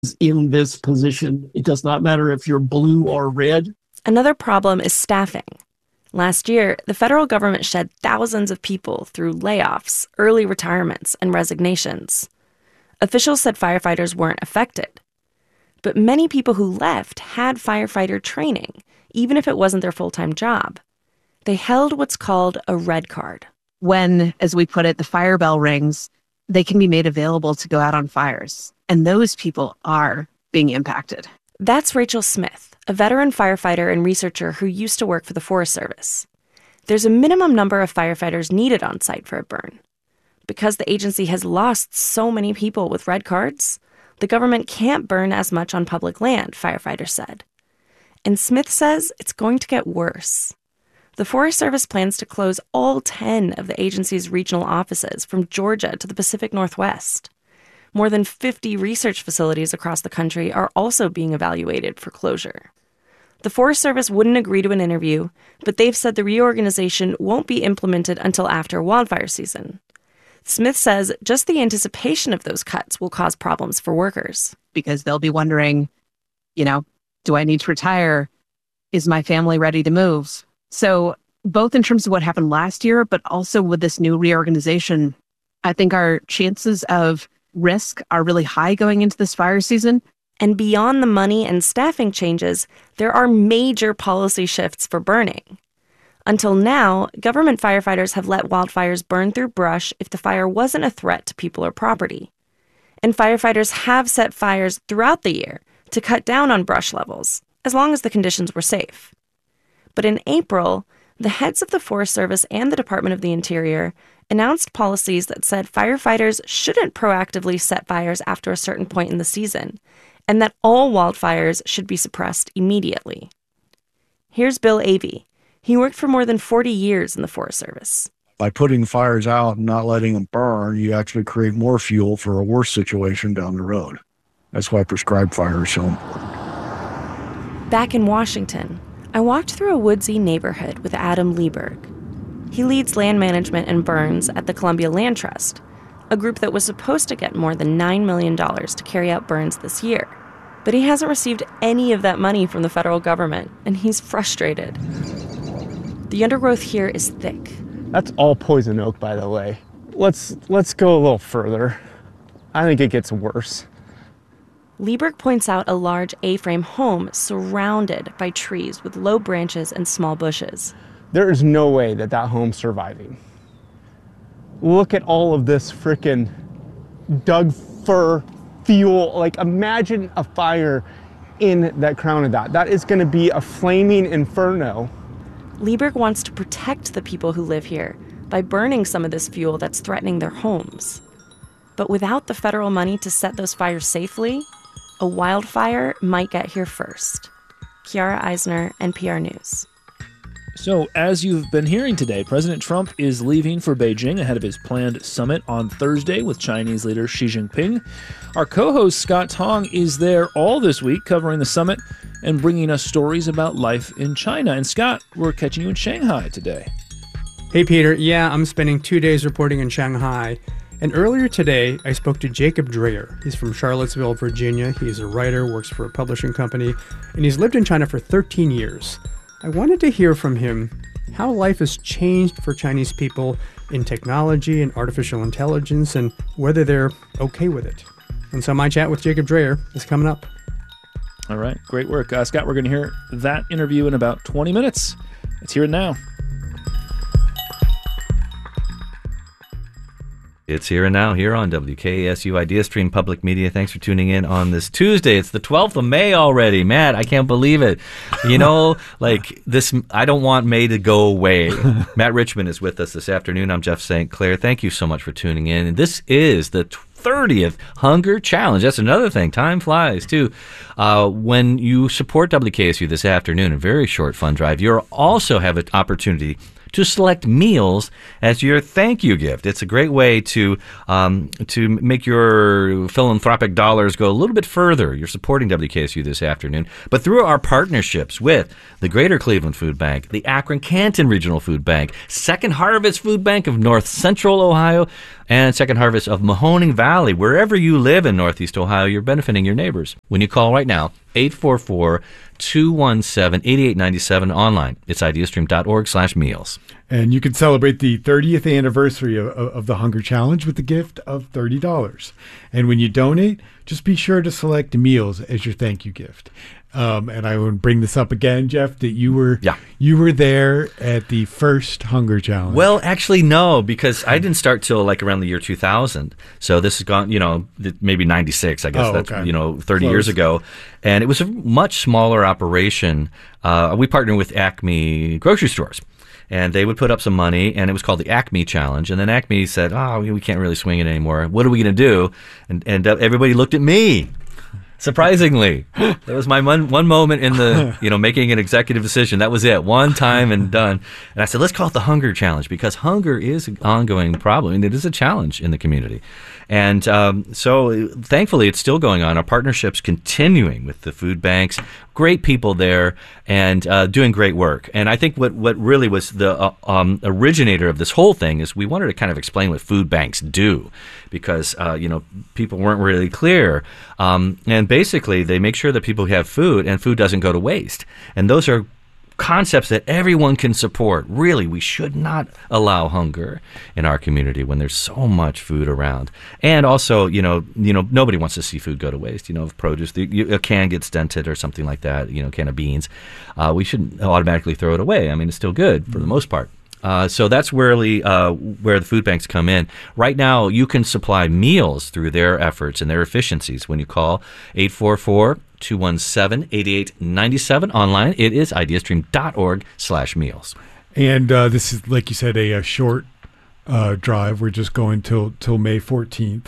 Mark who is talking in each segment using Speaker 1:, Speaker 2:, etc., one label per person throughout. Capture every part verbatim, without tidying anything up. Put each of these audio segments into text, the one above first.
Speaker 1: in this position. It does not matter if you're blue or red.
Speaker 2: Another problem is staffing. Last year, the federal government shed thousands of people through layoffs, early retirements, and resignations. Officials said firefighters weren't affected. But many people who left had firefighter training, even if it wasn't their full-time job. They held what's called a red card.
Speaker 3: When, as we put it, the fire bell rings, they can be made available to go out on fires. And those people are being impacted.
Speaker 2: That's Rachel Smith, a veteran firefighter and researcher who used to work for the Forest Service. There's a minimum number of firefighters needed on site for a burn. Because the agency has lost so many people with red cards, the government can't burn as much on public land, firefighters said. And Smith says it's going to get worse. The Forest Service plans to close all ten of the agency's regional offices from Georgia to the Pacific Northwest. More than fifty research facilities across the country are also being evaluated for closure. The Forest Service wouldn't agree to an interview, but they've said the reorganization won't be implemented until after wildfire season. Smith says just the anticipation of those cuts will cause problems for workers.
Speaker 3: Because they'll be wondering, you know, do I need to retire? Is my family ready to move? So both in terms of what happened last year, but also with this new reorganization, I think our chances of risk are really high going into this fire season.
Speaker 2: And beyond the money and staffing changes, there are major policy shifts for burning. Until now, government firefighters have let wildfires burn through brush if the fire wasn't a threat to people or property. And firefighters have set fires throughout the year to cut down on brush levels, as long as the conditions were safe. But in April, the heads of the Forest Service and the Department of the Interior announced policies that said firefighters shouldn't proactively set fires after a certain point in the season, and that all wildfires should be suppressed immediately. Here's Bill Avey. He worked for more than forty years in the Forest Service.
Speaker 4: By putting fires out and not letting them burn, you actually create more fuel for a worse situation down the road. That's why prescribed fire is so important.
Speaker 2: Back in Washington, I walked through a woodsy neighborhood with Adam Lieberg. He leads land management and burns at the Columbia Land Trust, a group that was supposed to get more than nine million dollars to carry out burns this year. But he hasn't received any of that money from the federal government, and he's frustrated. The undergrowth here is thick.
Speaker 5: That's all poison oak, by the way. Let's let's go a little further. I think it gets worse.
Speaker 2: Lieberg points out a large A-frame home surrounded by trees with low branches and small bushes.
Speaker 5: There is no way that that home's surviving. Look at all of this frickin' Doug fir fuel. Like, imagine a fire in that crown of that. That is going to be a flaming inferno.
Speaker 2: Lieberg wants to protect the people who live here by burning some of this fuel that's threatening their homes. But without the federal money to set those fires safely, a wildfire might get here first. Kiara Eisner, N P R News.
Speaker 6: So, as you've been hearing today, President Trump is leaving for Beijing ahead of his planned summit on Thursday with Chinese leader Xi Jinping. Our co-host Scott Tong is there all this week covering the summit and bringing us stories about life in China. And Scott, we're catching you in Shanghai today.
Speaker 7: Hey, Peter. Yeah, I'm spending two days reporting in Shanghai. And earlier today, I spoke to Jacob Dreyer. He's from Charlottesville, Virginia. He's a writer, works for a publishing company, and he's lived in China for thirteen years. I wanted to hear from him how life has changed for Chinese people in technology and artificial intelligence and whether they're okay with it. And so my chat with Jacob Dreyer is coming up.
Speaker 6: All right, great work. Uh, Scott, we're going to hear that interview in about twenty minutes. Let's hear it now.
Speaker 8: It's Here and Now here on W K S U Idea Stream Public Media. Thanks for tuning in on this Tuesday. It's the twelfth of May already. Matt, I can't believe it. You know, like this, I don't want May to go away. Matt Richman is with us this afternoon. I'm Jeff Saint Clair. Thank you so much for tuning in. And this is the thirtieth Hunger Challenge. That's another thing. Time flies, too. Uh, when you support W K S U this afternoon, a very short fund drive, you'll also have an opportunity to select meals as your thank you gift. It's a great way to um, to make your philanthropic dollars go a little bit further. You're supporting W K S U this afternoon. But through our partnerships with the Greater Cleveland Food Bank, the Akron Canton Regional Food Bank, Second Harvest Food Bank of North Central Ohio, and Second Harvest of Mahoning Valley. Wherever you live in Northeast Ohio, you're benefiting your neighbors. When you call right now, eight four four, two one seven, eight eight nine seven online. It's ideastream.org slash meals.
Speaker 9: And you can celebrate the thirtieth anniversary of, of the Hunger Challenge with the gift of thirty dollars. And when you donate, just be sure to select meals as your thank you gift. Um, and I would bring this up again, Jeff, that you were
Speaker 8: yeah.
Speaker 9: you were there at the first Hunger Challenge.
Speaker 8: Well, actually, no, because I didn't start till like around the year two thousand. So this has gone, you know, maybe ninety-six, I guess.
Speaker 9: Oh,
Speaker 8: that's,
Speaker 9: okay.
Speaker 8: you know, thirty
Speaker 9: Close.
Speaker 8: years ago. And it was a much smaller operation. Uh, we partnered with Acme grocery stores. And they would put up some money, and it was called the Acme Challenge. And then Acme said, oh, we can't really swing it anymore. What are we going to do? And, and uh, everybody looked at me. Surprisingly, that was my one, one moment in the, you know, making an executive decision. That was it, one time and done. And I said, let's call it the Hunger Challenge, because hunger is an ongoing problem, and it is a challenge in the community. And um, so thankfully, it's still going on. Our partnership's continuing with the food banks. Great people there and uh, doing great work. And I think what, what really was the uh, um, originator of this whole thing is we wanted to kind of explain what food banks do, because, uh, you know, people weren't really clear. Um, and basically, they make sure that people have food and food doesn't go to waste. And those are concepts that everyone can support. Really, we should not allow hunger in our community when there's so much food around. And also, you know, you know, nobody wants to see food go to waste. You know, if produce, the, you, a can gets dented or something like that, you know, a can of beans, uh, we shouldn't automatically throw it away. I mean, it's still good for the most part. Uh, so that's really uh, where the food banks come in. Right now, you can supply meals through their efforts and their efficiencies when you call eight four four, two one seven, eight eight nine seven online. It is ideastream.org slash meals.
Speaker 9: And uh, this is, like you said, a, a short uh, drive. We're just going till till May fourteenth.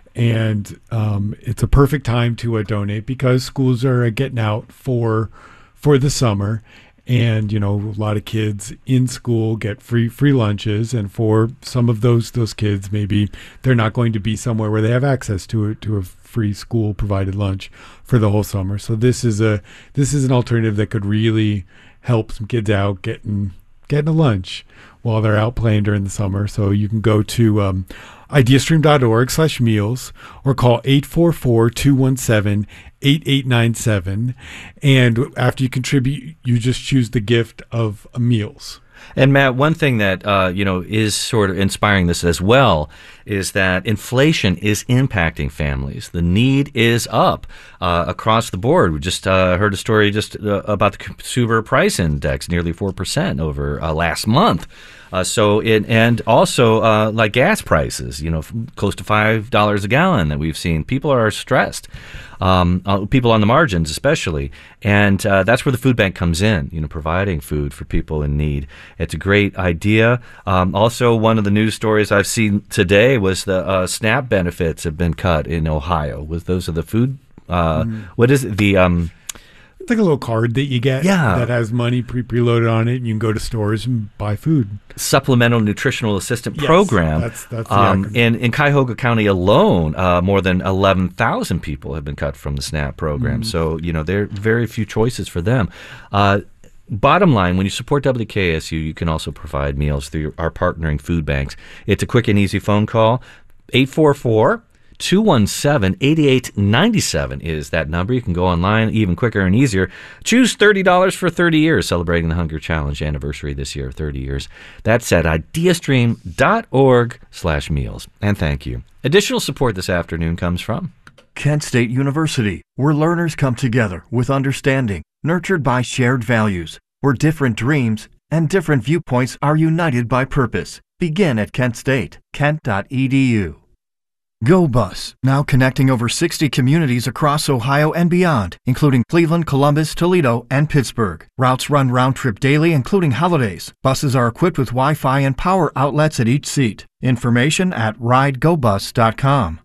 Speaker 9: And um, it's a perfect time to uh, donate, because schools are uh, getting out for for the summer. And, you know, a lot of kids in school get free free lunches. And for some of those those kids, maybe they're not going to be somewhere where they have access to a, to a free school provided lunch for the whole summer. So this is a this is an alternative that could really help some kids out getting getting a lunch while they're out playing during the summer. So you can go to um, ideastream.org slash meals or call eight four four, two one seven, eight eight nine seven. And after you contribute, you just choose the gift of uh, meals.
Speaker 8: And Matt, one thing that uh, you know is sort of inspiring this as well is that inflation is impacting families. The need is up uh, across the board. We just uh, heard a story just uh, about the consumer price index, nearly four percent over uh, last month. Uh, so it, and also uh, like gas prices, you know, close to five dollars a gallon that we've seen. People are stressed. Um, uh, people on the margins especially. And uh, that's where the food bank comes in, you know, providing food for people in need. It's a great idea. Um, also, one of the news stories I've seen today was the uh, SNAP benefits have been cut in Ohio. With those are the food, uh, mm. what is it? The... Um,
Speaker 9: It's like a little card that you get
Speaker 8: yeah.
Speaker 9: that has money pre preloaded on it, and you can go to stores and buy food.
Speaker 8: Supplemental Nutritional Assistant
Speaker 9: yes,
Speaker 8: Program.
Speaker 9: That's, that's the
Speaker 8: um,
Speaker 9: acronym.
Speaker 8: in, in Cuyahoga County alone, uh, more than eleven thousand people have been cut from the SNAP program. Mm-hmm. So, you know, there are very few choices for them. Uh, bottom line, when you support W K S U, you can also provide meals through our partnering food banks. It's a quick and easy phone call. eight four four, two one seven, eight eight nine seven is that number. You can go online even quicker and easier. Choose thirty dollars for thirty years, celebrating the Hunger Challenge anniversary this year, thirty years. That's at ideastream.org slash meals. And thank you. Additional support this afternoon comes from
Speaker 10: Kent State University, where learners come together with understanding, nurtured by shared values, where different dreams and different viewpoints are united by purpose. Begin at Kent State, kent dot e d u. GoBus, now connecting over sixty communities across Ohio and beyond, including Cleveland, Columbus, Toledo, and Pittsburgh. Routes run round-trip daily, including holidays. Buses are equipped with Wi-Fi and power outlets at each seat. Information at ride go bus dot com.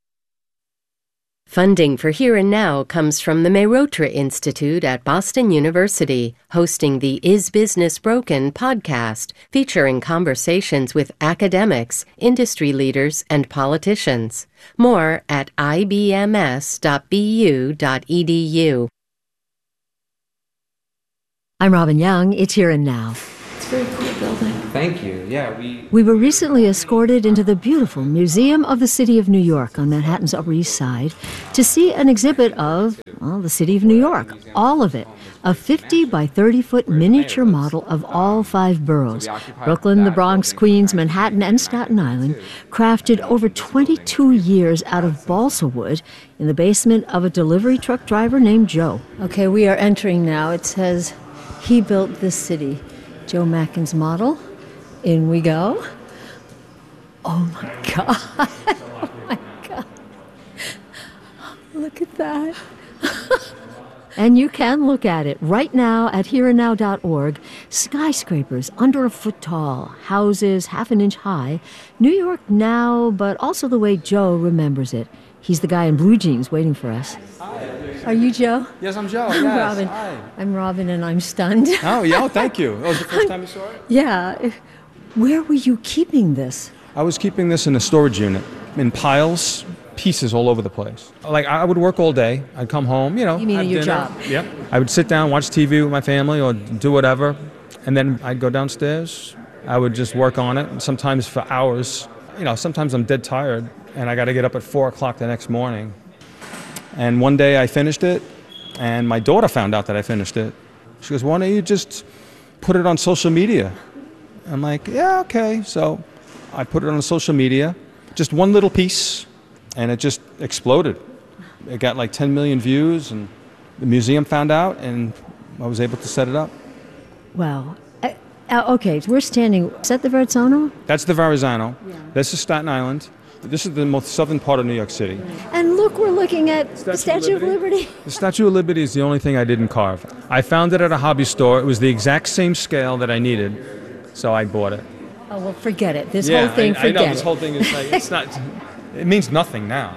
Speaker 11: Funding for Here and Now comes from the Mehrotra Institute at Boston University, hosting the Is Business Broken podcast, featuring conversations with academics, industry leaders, and politicians. More at i b m s dot b u dot e d u.
Speaker 12: I'm Robin Young. It's Here and Now.
Speaker 13: It's a very cool building.
Speaker 12: thank you. Yeah, we...
Speaker 13: We were recently escorted into the beautiful Museum of the City of New York on Manhattan's Upper East Side to see an exhibit of, well, the City of New York, all of it. A fifty by thirty foot miniature model of all five boroughs, Brooklyn, the Bronx, Queens, Manhattan, and Staten Island, crafted over twenty-two years out of balsa wood in the basement of a delivery truck driver named Joe. Okay, we are entering now. It says, he built this city. Joe Macken's model. In we go. Oh my God. Oh my God. Look at that. And you can look at it right now at here and now dot org. Skyscrapers under a foot tall, houses half an inch high. New York now, but also the way Joe remembers it. He's the guy in blue jeans waiting for us. Are you Joe?
Speaker 12: Yes, I'm Joe.
Speaker 13: I'm
Speaker 12: yes.
Speaker 13: Robin.
Speaker 12: Hi.
Speaker 13: I'm Robin, and I'm stunned.
Speaker 12: Oh, yeah, oh, thank you. That was the first time you saw it?
Speaker 13: Yeah. Where were you keeping this?
Speaker 12: I was keeping this in a storage unit, in piles, pieces all over the place. Like, I would work all day. I'd come home, you know.
Speaker 13: You mean
Speaker 12: have
Speaker 13: your
Speaker 12: dinner.
Speaker 13: job?
Speaker 12: Yep. I would sit down, watch T V with my family, or do whatever, and then I'd go downstairs. I would just work on it, sometimes for hours. You know, sometimes I'm dead tired, and I got to get up at four o'clock the next morning. And one day I finished it, and my daughter found out that I finished it. She goes, why don't you just put it on social media? I'm like, yeah, okay. So I put it on social media, just one little piece, and it just exploded. It got like ten million views, and the museum found out, and I was able to set it up.
Speaker 13: Wow. Uh, uh, okay, we're standing. Is that the Verrazzano?
Speaker 12: That's the Verrazzano.
Speaker 13: Yeah.
Speaker 12: This is Staten Island. This is the most southern part of New York City.
Speaker 13: And look, we're looking at the Statue of Liberty.
Speaker 12: The Statue of Liberty is the only thing I didn't carve. I found it at a hobby store. It was the exact same scale that I needed, so I bought it.
Speaker 13: Oh, well, forget it. This
Speaker 12: yeah,
Speaker 13: whole thing,
Speaker 12: I,
Speaker 13: forget
Speaker 12: I know, this
Speaker 13: it.
Speaker 12: whole thing is like, it's not, it means nothing now.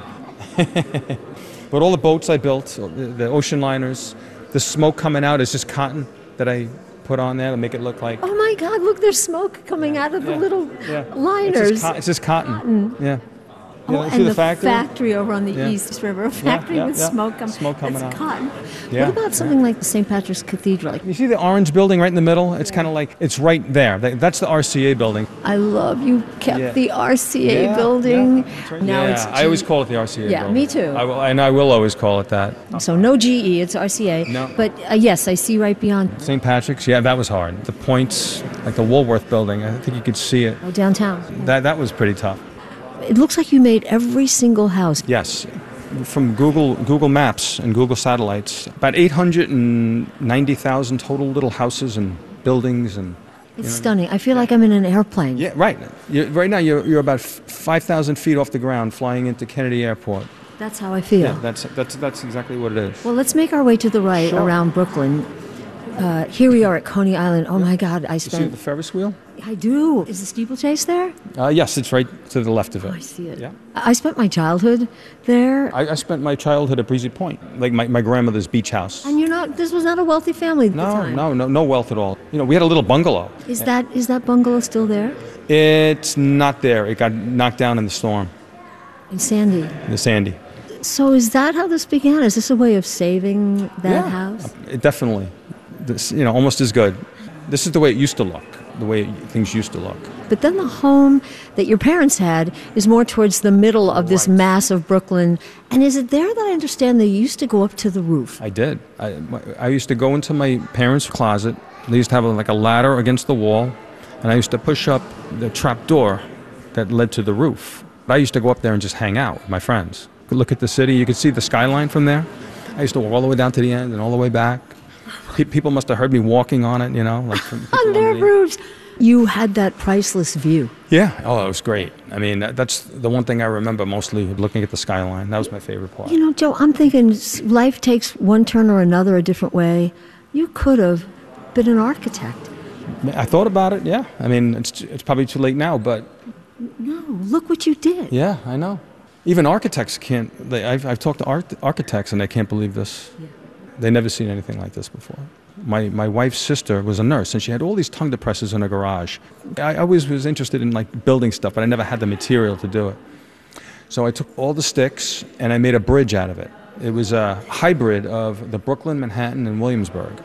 Speaker 12: But all the boats I built, the, the ocean liners, the smoke coming out is just cotton that I put on there to make it look like...
Speaker 13: Oh my God, look, there's smoke coming out of the
Speaker 12: Yeah.
Speaker 13: little
Speaker 12: yeah.
Speaker 13: liners.
Speaker 12: It's just, co- it's just cotton.
Speaker 13: Cotton.
Speaker 12: Yeah.
Speaker 13: Oh,
Speaker 12: Yeah, see
Speaker 13: and
Speaker 12: the
Speaker 13: the
Speaker 12: factory?
Speaker 13: factory over on the
Speaker 12: Yeah.
Speaker 13: East River, a factory
Speaker 12: yeah,
Speaker 13: with
Speaker 12: yeah.
Speaker 13: smoke, com-
Speaker 12: Smoke coming
Speaker 13: that's
Speaker 12: out.
Speaker 13: cotton.
Speaker 12: Yeah,
Speaker 13: What about something like the Saint Patrick's Cathedral?
Speaker 12: You see the orange building right in the middle? It's kind of like, it's right there. That- That's the R C A building.
Speaker 13: I love you kept
Speaker 12: Yeah.
Speaker 13: the R C A
Speaker 12: Yeah,
Speaker 13: building.
Speaker 12: yeah,
Speaker 13: Now
Speaker 12: yeah,
Speaker 13: it's
Speaker 12: I always call it the R C A
Speaker 13: Yeah,
Speaker 12: building.
Speaker 13: me too.
Speaker 12: I will, and I will always call it that.
Speaker 13: So no G E, it's R C A.
Speaker 12: No.
Speaker 13: But uh, yes, I see right beyond.
Speaker 12: Saint Patrick's, yeah, that was hard. The points, like the Woolworth building, I think you could see it.
Speaker 13: Oh, downtown.
Speaker 12: That that was pretty tough.
Speaker 13: It looks like you made every single house.
Speaker 12: Yes, from Google Google Maps and Google Satellites, about eight hundred ninety thousand total little houses and buildings and.
Speaker 13: It's
Speaker 12: you know,
Speaker 13: stunning. I feel like I'm in an airplane.
Speaker 12: Yeah, right. You're, right now, you're you're about five thousand feet off the ground, flying into Kennedy Airport.
Speaker 13: That's how I feel.
Speaker 12: Yeah, that's that's that's exactly what it is.
Speaker 13: Well, let's make our way to the right
Speaker 12: Sure.
Speaker 13: around Brooklyn. Uh, here we are at Coney Island. Oh my God, I
Speaker 12: You see
Speaker 13: spent.
Speaker 12: the Ferris wheel?
Speaker 13: I do. Is the steeplechase there?
Speaker 12: Uh, yes, it's right to the left of it.
Speaker 13: Oh, I see it.
Speaker 12: Yeah.
Speaker 13: I I spent my childhood there.
Speaker 12: I, I spent my childhood at Breezy Point, like my, my grandmother's beach house.
Speaker 13: And you're not. This was not a wealthy family at the
Speaker 12: No,
Speaker 13: time.
Speaker 12: no, no, no wealth at all. You know, we had a little bungalow.
Speaker 13: Is that is that bungalow still there?
Speaker 12: It's not there. It got knocked down in the storm,
Speaker 13: In Sandy.
Speaker 12: the Sandy.
Speaker 13: So is that how this began? Is this a way of saving that
Speaker 12: Yeah.
Speaker 13: house?
Speaker 12: It definitely, this, you know, almost as good. This is the way it used to look, the way things used to look.
Speaker 13: But then the home that your parents had is more towards the middle of this mass of Brooklyn. And is it there that I understand they used to go up to the roof?
Speaker 12: I did. I, my- I used to go into my parents' closet. They used to have a, like a ladder against the wall, and I used to push up the trap door that led to the roof. I used to go up there and just hang out with my friends. Could look at the city. You could see the skyline from there. I used to walk all the way down to the end and all the way back. Pe- people must have heard me walking on it, you know, like from people
Speaker 13: On their
Speaker 12: underneath.
Speaker 13: roofs. You had that priceless view.
Speaker 12: Yeah. Oh, it was great. I mean, that, that's the one thing I remember mostly, looking at the skyline. That was my favorite part.
Speaker 13: You know, Joe, I'm thinking s- life takes one turn or another a different way. You could have been an architect.
Speaker 12: I thought about it, yeah. I mean, it's it's probably too late now, but
Speaker 13: No, look what you did.
Speaker 12: yeah, I know. Even architects can't, they, I've, I've talked to art, architects and they can't believe this.
Speaker 13: Yeah.
Speaker 12: They've never seen anything like this before. My, my wife's sister was a nurse and she had all these tongue depressors in her garage. I always was interested in like building stuff, but I never had the material to do it. So I took all the sticks and I made a bridge out of it. It was a hybrid of the Brooklyn, Manhattan, and Williamsburg.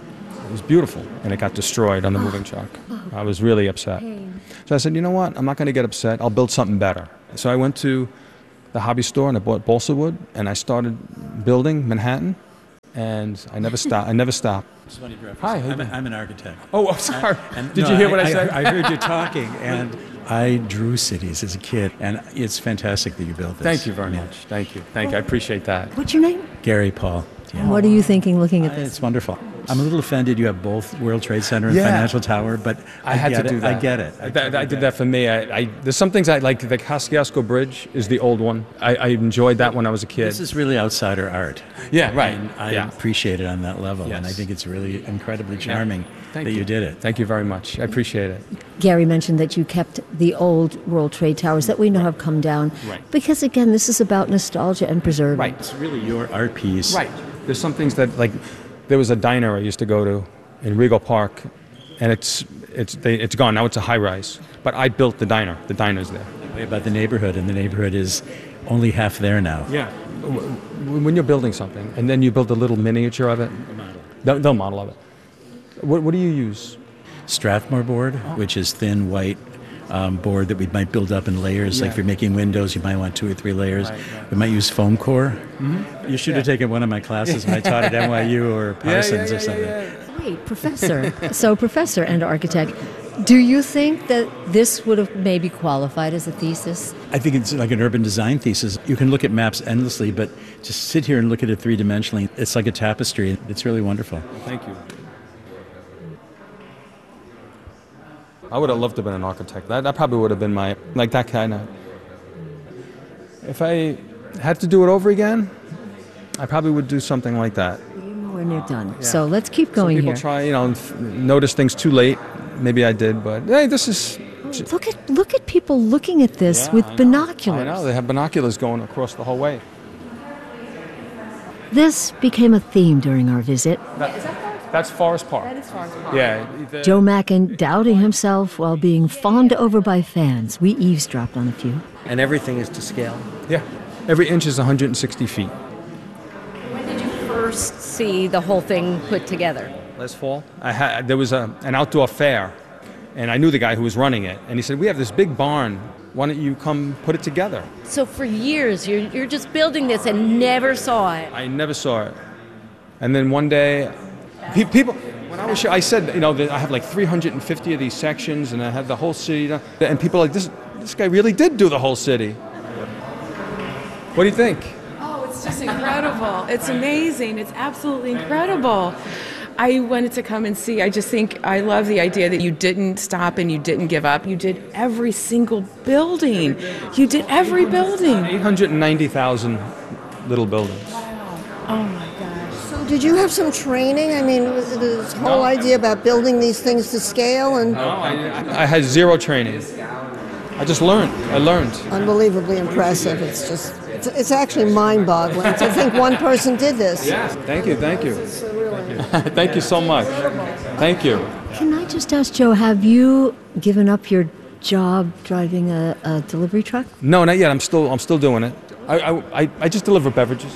Speaker 12: It was beautiful, and it got destroyed on the moving truck. I was really upset. So I said, you know what? I'm not going to get upset. I'll build something better. So I went to the hobby store and I bought balsa wood, and I started building Manhattan, and I never stopped. I never stopped.
Speaker 14: Hi, I'm, a, I'm an architect.
Speaker 12: Oh, I'm sorry.
Speaker 14: I, and,
Speaker 12: Did
Speaker 14: no,
Speaker 12: you hear what I,
Speaker 14: I
Speaker 12: said?
Speaker 14: I, I heard you talking, and I drew cities as a kid, and it's fantastic that you built this.
Speaker 12: Thank you very much. Thank you. Thank you. I appreciate that.
Speaker 13: What's your name?
Speaker 14: Gary Paul. Yeah.
Speaker 13: What are you thinking looking at
Speaker 14: Uh,
Speaker 13: this?
Speaker 14: It's wonderful. I'm a little offended you have both World Trade Center and
Speaker 12: Yeah.
Speaker 14: Financial Tower, but I,
Speaker 12: I had
Speaker 14: get
Speaker 12: to do
Speaker 14: it.
Speaker 12: that.
Speaker 14: I get it.
Speaker 12: I, that, I did that for me. I, I, there's some things I like. The Kosciuszko Bridge is the old one. I, I enjoyed that when I was a kid.
Speaker 14: This is really outsider art.
Speaker 12: Yeah, right.
Speaker 14: And I
Speaker 12: Yeah.
Speaker 14: appreciate it on that level,
Speaker 12: Yes.
Speaker 14: and I think it's really incredibly charming
Speaker 12: Thank
Speaker 14: that
Speaker 12: you.
Speaker 14: you did it.
Speaker 12: Thank you very much. I appreciate it.
Speaker 13: Gary mentioned that you kept the old World Trade Towers that we know have come down.
Speaker 12: Right.
Speaker 13: Because again, this is about nostalgia and preserving.
Speaker 12: Right.
Speaker 14: It's really your art piece.
Speaker 12: Right. There's some things that, like, there was a diner I used to go to in Regal Park, and it's it's they, it's gone now. It's a high rise, but I built the diner. The diner's there.
Speaker 14: Way about the neighborhood, and the neighborhood is only half there now.
Speaker 12: Yeah. W- When you're building something, and then you build a little miniature of it, the, the model of it. What, what do you use?
Speaker 14: Strathmore board, which is thin white um, board that we might build up in layers.
Speaker 12: Yeah.
Speaker 14: Like if you're making windows, you might want two or three layers.
Speaker 12: Right, right.
Speaker 14: We might use foam core.
Speaker 12: Mm-hmm.
Speaker 14: You should have
Speaker 12: Yeah.
Speaker 14: taken one of my classes when I taught at N Y U or Parsons or something.
Speaker 13: Wait, Professor. So, Professor and architect, do you think that this would have maybe qualified as a thesis?
Speaker 14: I think it's like an urban design thesis. You can look at maps endlessly, but just sit here and look at it three-dimensionally. It's like a tapestry. It's really wonderful.
Speaker 12: Thank you. I would have loved to have been an architect. That, that probably would have been my, like that kind of. If I had to do it over again, I probably would do something like that.
Speaker 13: You're nowhere near done.
Speaker 12: Yeah.
Speaker 13: So let's keep going
Speaker 12: Some people
Speaker 13: here.
Speaker 12: try, you know, f- notice things too late. Maybe I did, but hey, this is.
Speaker 13: Look at look at people looking at this
Speaker 12: Yeah,
Speaker 13: with
Speaker 12: I know.
Speaker 13: binoculars.
Speaker 12: I know, they have binoculars going across the whole way.
Speaker 13: This became a theme during our visit.
Speaker 12: That's Forest Park. That is Forest Park. Yeah. the-
Speaker 13: Joe Mackin doubting himself while being fawned over by fans. We eavesdropped on a few.
Speaker 15: And everything is to scale.
Speaker 12: Yeah. Every inch is one hundred sixty feet.
Speaker 16: When did you first see the whole thing put together?
Speaker 12: Last fall, I had there was a, an outdoor fair, and I knew the guy who was running it, and he said, "We have this big barn. Why don't you come put it together?"
Speaker 16: So for years, you're, you're just building this and never saw it.
Speaker 12: I never saw it, and then one day, pe- people. When I was, I said, you know, that I have like three hundred fifty of these sections, and I had the whole city, and people are like, this this guy really did do the whole city. What do you think?
Speaker 17: Oh, it's just incredible. It's amazing. It's absolutely incredible. I wanted to come and see. I just think I love the idea that you didn't stop and you didn't give up. You did every single building. You did every building.
Speaker 12: eight hundred ninety thousand little buildings.
Speaker 17: Oh my gosh.
Speaker 18: So did you have some training? I mean, was it this whole idea about building these things to scale and
Speaker 12: No, I, I had zero training. I just learned. I learned.
Speaker 18: unbelievably impressive. It's just, it's, it's actually mind-boggling to think one person did this.
Speaker 12: Thank you. Thank you. Thank you so much. Thank you.
Speaker 13: Can I just ask Joe, have you given up your job driving a, a delivery truck?
Speaker 12: No, not yet. I'm still. I'm still doing it. I. I. I, I just deliver beverages.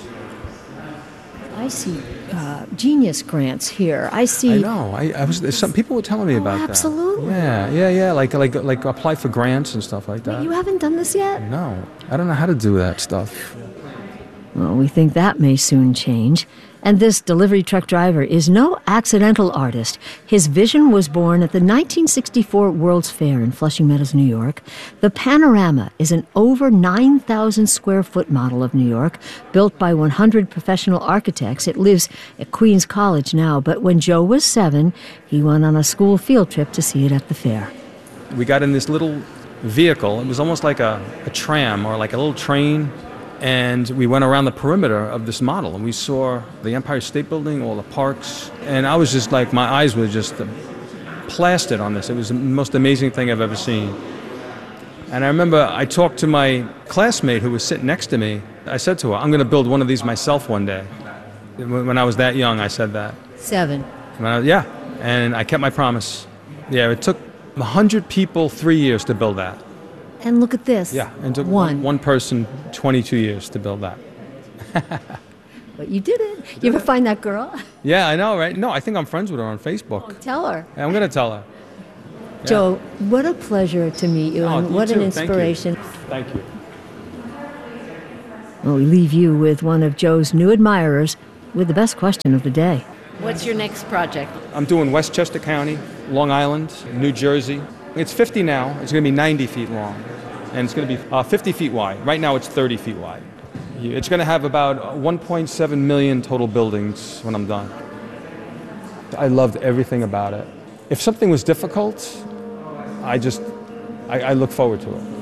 Speaker 13: I see uh, genius grants here. I see.
Speaker 12: I know. I, I was. Some people were telling me about
Speaker 13: absolutely.
Speaker 12: that. Yeah. Yeah. Yeah. Like. Like. Like apply for grants and stuff like that.
Speaker 13: You haven't done this yet?
Speaker 12: No. I don't know how to do that stuff.
Speaker 13: Well, we think that may soon change. And this delivery truck driver is no accidental artist. His vision was born at the nineteen sixty-four World's Fair in Flushing Meadows, New York. The Panorama is an over nine thousand square foot model of New York, built by one hundred professional architects. It lives at Queens College now, but when Joe was seven, he went on a school field trip to see it at the fair.
Speaker 12: We got in this little vehicle. It was almost like a, a tram or like a little train. And we went around the perimeter of this model, and we saw the Empire State Building, all the parks, and I was just like, my eyes were just plastered on this. It was the most amazing thing I've ever seen. And I remember I talked to my classmate who was sitting next to me. I said to her, I'm going to build one of these myself one day. When I was that young, I said that.
Speaker 13: Seven.
Speaker 12: When I, yeah, and I kept my promise. Yeah, it took one hundred people three years to build that.
Speaker 13: And look at this.
Speaker 12: Yeah, and it took
Speaker 13: One.
Speaker 12: one person twenty-two years to build that.
Speaker 13: But you did it. You ever find that girl?
Speaker 12: Yeah, I know, right? No, I think I'm friends with her on Facebook.
Speaker 13: Tell her.
Speaker 12: Yeah, I'm going to tell her. Yeah.
Speaker 13: Joe, what a pleasure to meet you,
Speaker 12: Oh,
Speaker 13: and
Speaker 12: you
Speaker 13: what
Speaker 12: too.
Speaker 13: an
Speaker 12: Thank you.
Speaker 13: inspiration.
Speaker 12: Thank you.
Speaker 13: Well, we leave you with one of Joe's new admirers with the best question of the day.
Speaker 16: What's your next project?
Speaker 12: I'm doing Westchester County, Long Island, New Jersey. It's fifty now. It's going to be ninety feet long. And it's going to be uh, fifty feet wide. Right now it's thirty feet wide. It's going to have about one point seven million total buildings when I'm done. I loved everything about it. If something was difficult, I just, I, I look forward to it.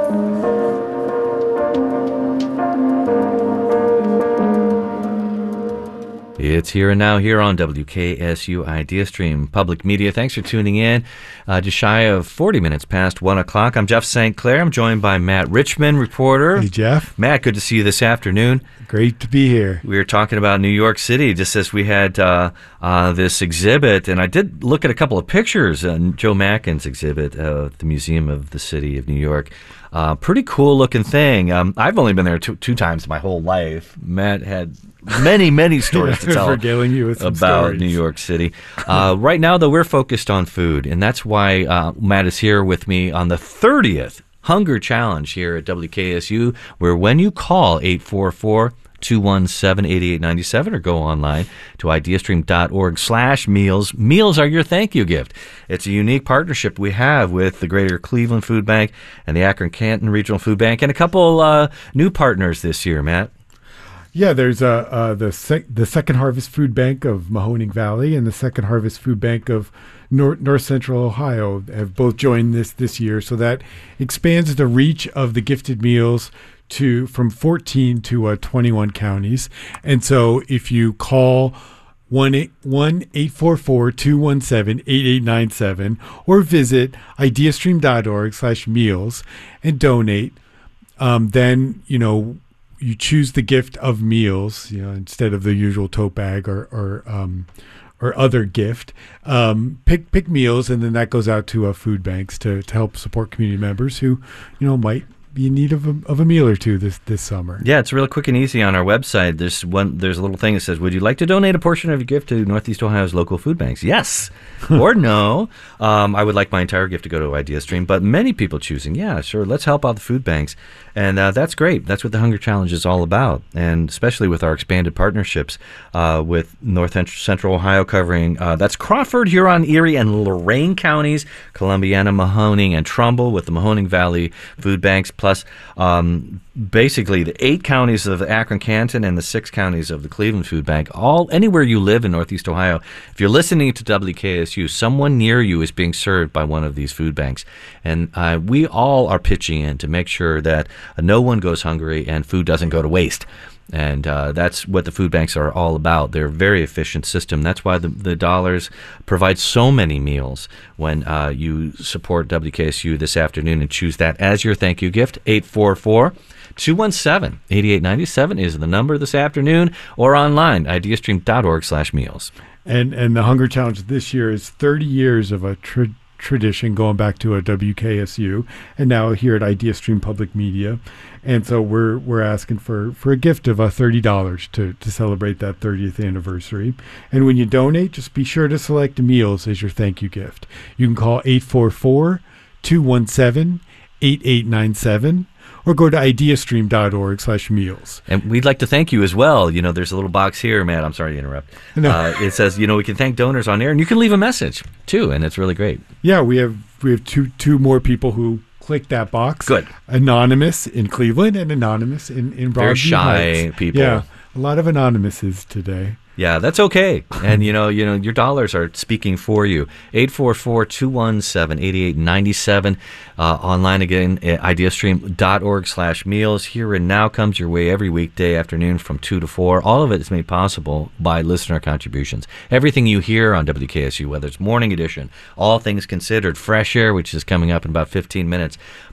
Speaker 8: It's Here and Now here on W K S U Idea Stream Public Media. Thanks for tuning in. Uh, just shy of forty minutes past one o'clock. I'm Jeff Saint Clair. I'm joined by Matt Richmond, reporter.
Speaker 9: Hey, Jeff.
Speaker 8: Matt, good to see you this afternoon.
Speaker 9: Great to be here.
Speaker 8: We were talking about New York City just as we had uh, uh, this exhibit, and I did look at a couple of pictures. Uh, Joe Mackin's exhibit uh, at the Museum of the City of New York. Uh, pretty cool looking thing. Um, I've only been there two, two times my whole life. Matt had many, many stories to tell
Speaker 9: Regaling you with some
Speaker 8: about
Speaker 9: stories.
Speaker 8: New York City. Uh, right now, though, we're focused on food, and that's why uh, Matt is here with me on the thirtieth Hunger Challenge here at W K S U, where when you call eight four four, two one seven, eight eight nine seven or go online to ideastream.org slash meals. Meals are your thank you gift. It's a unique partnership we have with the Greater Cleveland Food Bank and the Akron-Canton Regional Food Bank and a couple uh, new partners this year, Matt.
Speaker 9: Yeah, there's uh, uh, the sec- the Second Harvest Food Bank of Mahoning Valley and the Second Harvest Food Bank of North, North Central Ohio have both joined this this year. So that expands the reach of the gifted meals to from fourteen to uh, twenty-one counties. And so if you call one eight four four, two one seven, eight eight nine seven or visit ideastream.org slash meals and donate, um, then, you know, you choose the gift of meals, you know, instead of the usual tote bag or, or, um, or other gift. Um, pick pick meals, and then that goes out to uh, food banks to, to help support community members who, you know, might be in need of a, of a meal or two this, this summer.
Speaker 8: Yeah, it's real quick and easy on our website. There's one. There's a little thing that says, would you like to donate a portion of your gift to Northeast Ohio's local food banks? Yes or no. Um, I would like my entire gift to go to IdeaStream, but many people choosing, yeah, sure, let's help out the food banks. And uh, that's great. That's what the Hunger Challenge is all about, and especially with our expanded partnerships uh, with North Central Ohio covering, uh, that's Crawford, Huron, Erie, and Lorain counties, Columbiana, Mahoning, and Trumbull with the Mahoning Valley Food Banks, plus um, basically the eight counties of Akron-Canton and the six counties of the Cleveland Food Bank. All anywhere you live in Northeast Ohio, if you're listening to W K S U, someone near you is being served by one of these food banks. And uh, we all are pitching in to make sure that uh, no one goes hungry and food doesn't go to waste. And uh, that's what the food banks are all about. They're a very efficient system. That's why the, the dollars provide so many meals when uh, you support W K S U this afternoon and choose that as your thank you gift. eight four four, two one seven, eight eight nine seven is the number this afternoon, or online, ideastream.org slash meals.
Speaker 9: And, and the Hunger Challenge this year is thirty years of a tra- tradition going back to a W K S U, and now here at IdeaStream Public Media. And so we're we're asking for, for a gift of uh, thirty dollars to, to celebrate that thirtieth anniversary. And when you donate, just be sure to select meals as your thank you gift. You can call eight four four, two one seven, eight eight nine seven or go to ideastream.org slash meals.
Speaker 8: And we'd like to thank you as well. You know, there's a little box here, Matt. I'm sorry to interrupt.
Speaker 9: No.
Speaker 8: Uh, it says, you know, we can thank donors on air, and you can leave a message too, and it's really great.
Speaker 9: Yeah, we have we have two two more people who click that box.
Speaker 8: Good.
Speaker 9: Anonymous in Cleveland and anonymous in in Broadview
Speaker 8: Very shy
Speaker 9: Heights.
Speaker 8: people.
Speaker 9: Yeah, a lot of anonymouses today.
Speaker 8: Yeah, that's okay. And, you know, you know, your dollars are speaking for you. eight four four, two one seven, eight eight nine seven. Uh, online again at ideastream.org slash meals. Here and Now comes your way every weekday afternoon from two to four. All of it is made possible by listener contributions. Everything you hear on W K S U, whether it's Morning Edition, All Things Considered, Fresh Air, which is coming up in about fifteen minutes,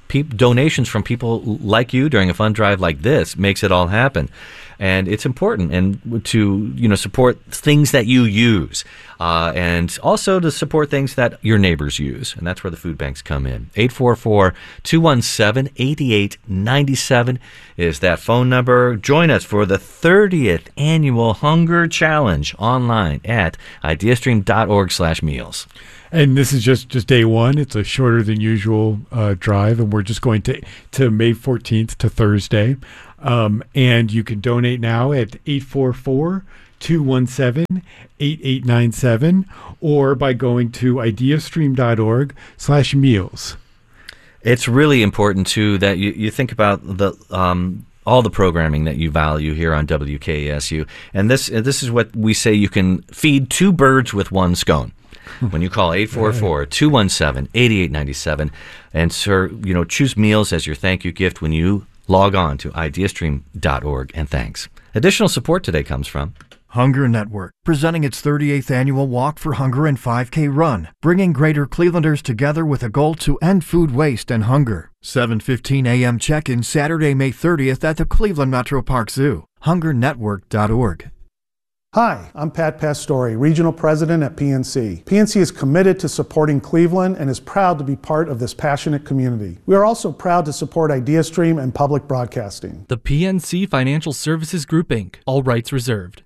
Speaker 8: pe- donations from people like you during a fund drive like this makes it all happen. And it's important and to, you know, support things that you use uh, and also to support things that your neighbors use. And that's where the food banks come in. eight four four, two one seven, eight eight nine seven is that phone number. Join us for the thirtieth Annual Hunger Challenge online at ideastream.org slash meals.
Speaker 9: And this is just, just day one. It's a shorter than usual uh, drive, and we're just going to, to May fourteenth to Thursday. Um, and you can donate now at eight four four, two one seven, eight eight nine seven or by going to ideastream.org slash meals.
Speaker 8: It's really important, too, that you, you think about the um, all the programming that you value here on W K S U. And this, this is what we say you can feed two birds with one scone. When you call eight four four, two one seven, eight eight nine seven and, sir, you know, choose meals as your thank you gift when you log on to ideastream dot org, and thanks. Additional support today comes from
Speaker 10: Hunger Network, presenting its thirty-eighth annual Walk for Hunger and five K Run, bringing greater Clevelanders together with a goal to end food waste and hunger. seven fifteen a.m. check-in Saturday, May thirtieth at the Cleveland Metro Park Zoo. hunger network dot org.
Speaker 15: Hi, I'm Pat Pastore, Regional President at P N C. P N C is committed to supporting Cleveland and is proud to be part of this passionate community. We are also proud to support IdeaStream and public broadcasting.
Speaker 19: The P N C Financial Services Group, Incorporated. All rights reserved.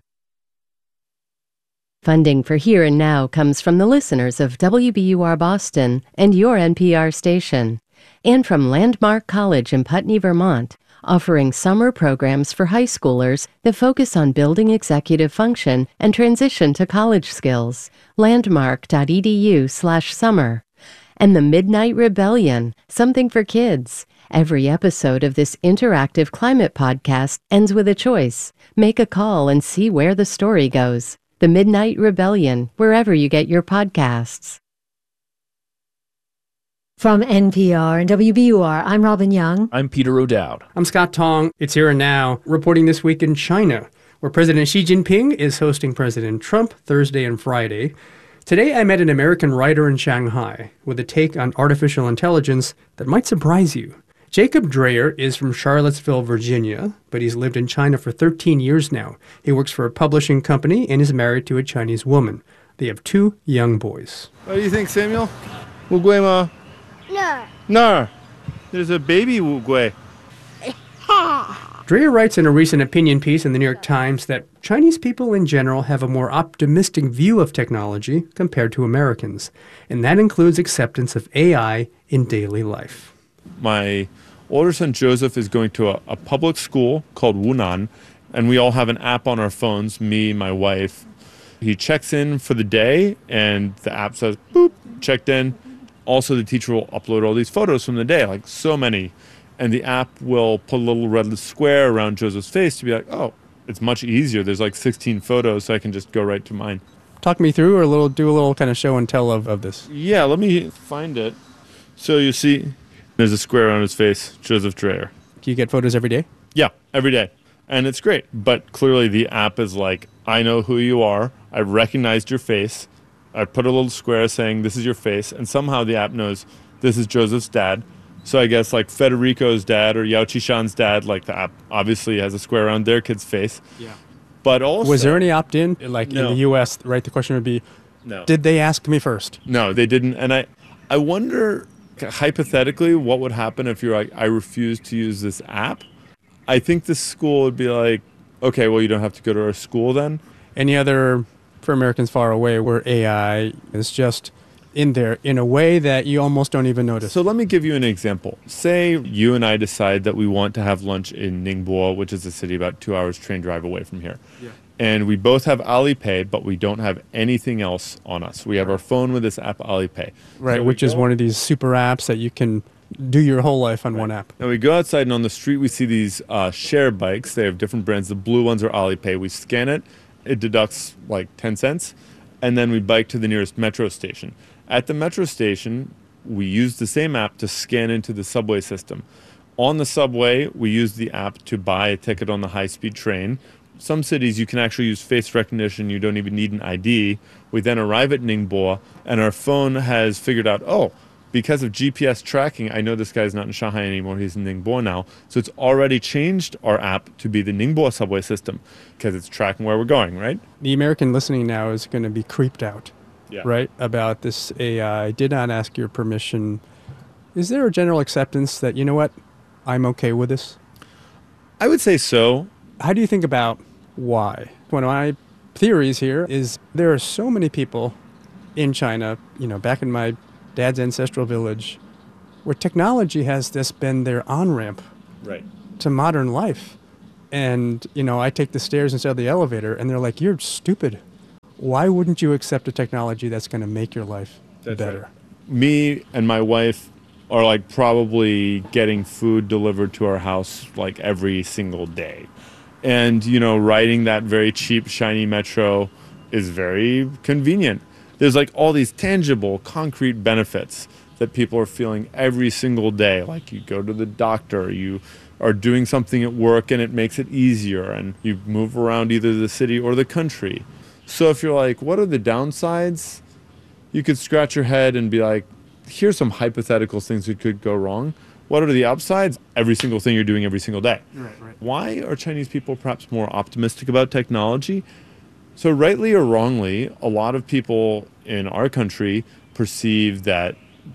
Speaker 11: Funding for Here and Now comes from the listeners of W B U R Boston and your N P R station, and from Landmark College in Putney, Vermont, offering summer programs for high schoolers that focus on building executive function and transition to college skills. landmark.edu slash summer. And the Midnight Rebellion, something for kids. Every episode of this interactive climate podcast ends with a choice. Make a call and see where the story goes. The Midnight Rebellion, wherever you get your podcasts.
Speaker 13: From N P R and W B U R, I'm Robin Young.
Speaker 6: I'm Peter O'Dowd.
Speaker 7: I'm Scott Tong. It's Here and Now, reporting this week in China, where President Xi Jinping is hosting President Trump Thursday and Friday. Today, I met an American writer in Shanghai with a take on artificial intelligence that might surprise you. Jacob Dreyer is from Charlottesville, Virginia, but he's lived in China for thirteen years now. He works for a publishing company and is married to a Chinese woman. They have two young boys.
Speaker 20: What do you think, Samuel? 乌龟吗? 那儿. 那儿. There's a baby 乌龟.
Speaker 7: Dreyer writes in a recent opinion piece in the New York Times that Chinese people in general have a more optimistic view of technology compared to Americans, and that includes acceptance of A I in daily life.
Speaker 20: My older son Joseph is going to a, a public school called Wunan, and we all have an app on our phones, me, my wife. He checks in for the day, and the app says, boop, checked in. Also, the teacher will upload all these photos from the day, like so many. And the app will put a little red square around Joseph's face to be like, oh, it's much easier. There's like sixteen photos, so I can just go right to mine.
Speaker 7: Talk me through or a little, do a little kind of show and tell of, of this.
Speaker 20: Yeah, let me find it. So you see, there's a square around his face, Joseph Dreyer.
Speaker 7: Do you get photos every day?
Speaker 20: Yeah, every day. And it's great. But clearly the app is like, I know who you are. I recognized your face. I put a little square saying this is your face. And somehow the app knows this is Joseph's dad. So I guess like Federico's dad or Yao Qishan's dad, like the app obviously has a square around their kid's face.
Speaker 7: Yeah.
Speaker 20: But also...
Speaker 7: Was there any opt-in? Like
Speaker 20: No.
Speaker 7: in the U S, right? The question would be,
Speaker 20: No.
Speaker 7: did they ask me first?
Speaker 20: No, they didn't. And I, I wonder, hypothetically, what would happen if you're like, I refuse to use this app? I think the school would be like, okay, well, you don't have to go to our school then.
Speaker 7: Any other, for Americans far away, where A I is just in there in a way that you almost don't even notice?
Speaker 20: So let me give you an example. Say you and I decide that we want to have lunch in Ningbo, which is a city about two hours train drive away from here.
Speaker 7: Yeah.
Speaker 20: And we both have Alipay, but we don't have anything else on us. We have our phone with this app Alipay.
Speaker 7: Right,
Speaker 20: So we
Speaker 7: which is
Speaker 20: go-
Speaker 7: one of these super apps that you can do your whole life on one app.
Speaker 20: Now we go outside, and on the street we see these uh, share bikes. They have different brands. The blue ones are Alipay. We scan it. It deducts like ten cents. And then we bike to the nearest metro station. At the metro station, we use the same app to scan into the subway system. On the subway, we use the app to buy a ticket on the high-speed train. Some cities, you can actually use face recognition. You don't even need an I D. We then arrive at Ningbo, and our phone has figured out, oh, because of G P S tracking, I know this guy's not in Shanghai anymore. He's in Ningbo now. So it's already changed our app to be the Ningbo subway system because it's tracking where we're going, right?
Speaker 7: The American listening now is going to be creeped out,
Speaker 20: Yeah.
Speaker 7: right, about this A I. Did not ask your permission. Is there a general acceptance that, you know what, I'm okay with this?
Speaker 20: I would say so.
Speaker 7: How do you think about why? One of my theories here is there are so many people in China, you know, back in my dad's ancestral village, where technology has this been their on-ramp
Speaker 20: Right.
Speaker 7: to modern life. And, you know, I take the stairs instead of the elevator, and they're like, you're stupid. Why wouldn't you accept a technology that's going to make your life
Speaker 20: That's
Speaker 7: better?
Speaker 20: right. Me and my wife are like probably getting food delivered to our house like every single day. And, you know, riding that very cheap, shiny metro is very convenient. There's like all these tangible, concrete benefits that people are feeling every single day. Like you go to the doctor, you are doing something at work and it makes it easier, and you move around either the city or the country. So if you're like, what are the downsides? You could scratch your head and be like, here's some hypothetical things that could go wrong. What are the upsides? Every single thing you're doing every single day.
Speaker 7: Right, right.
Speaker 20: Why are Chinese people perhaps more optimistic about technology? So rightly or wrongly, a lot of people in our country perceive that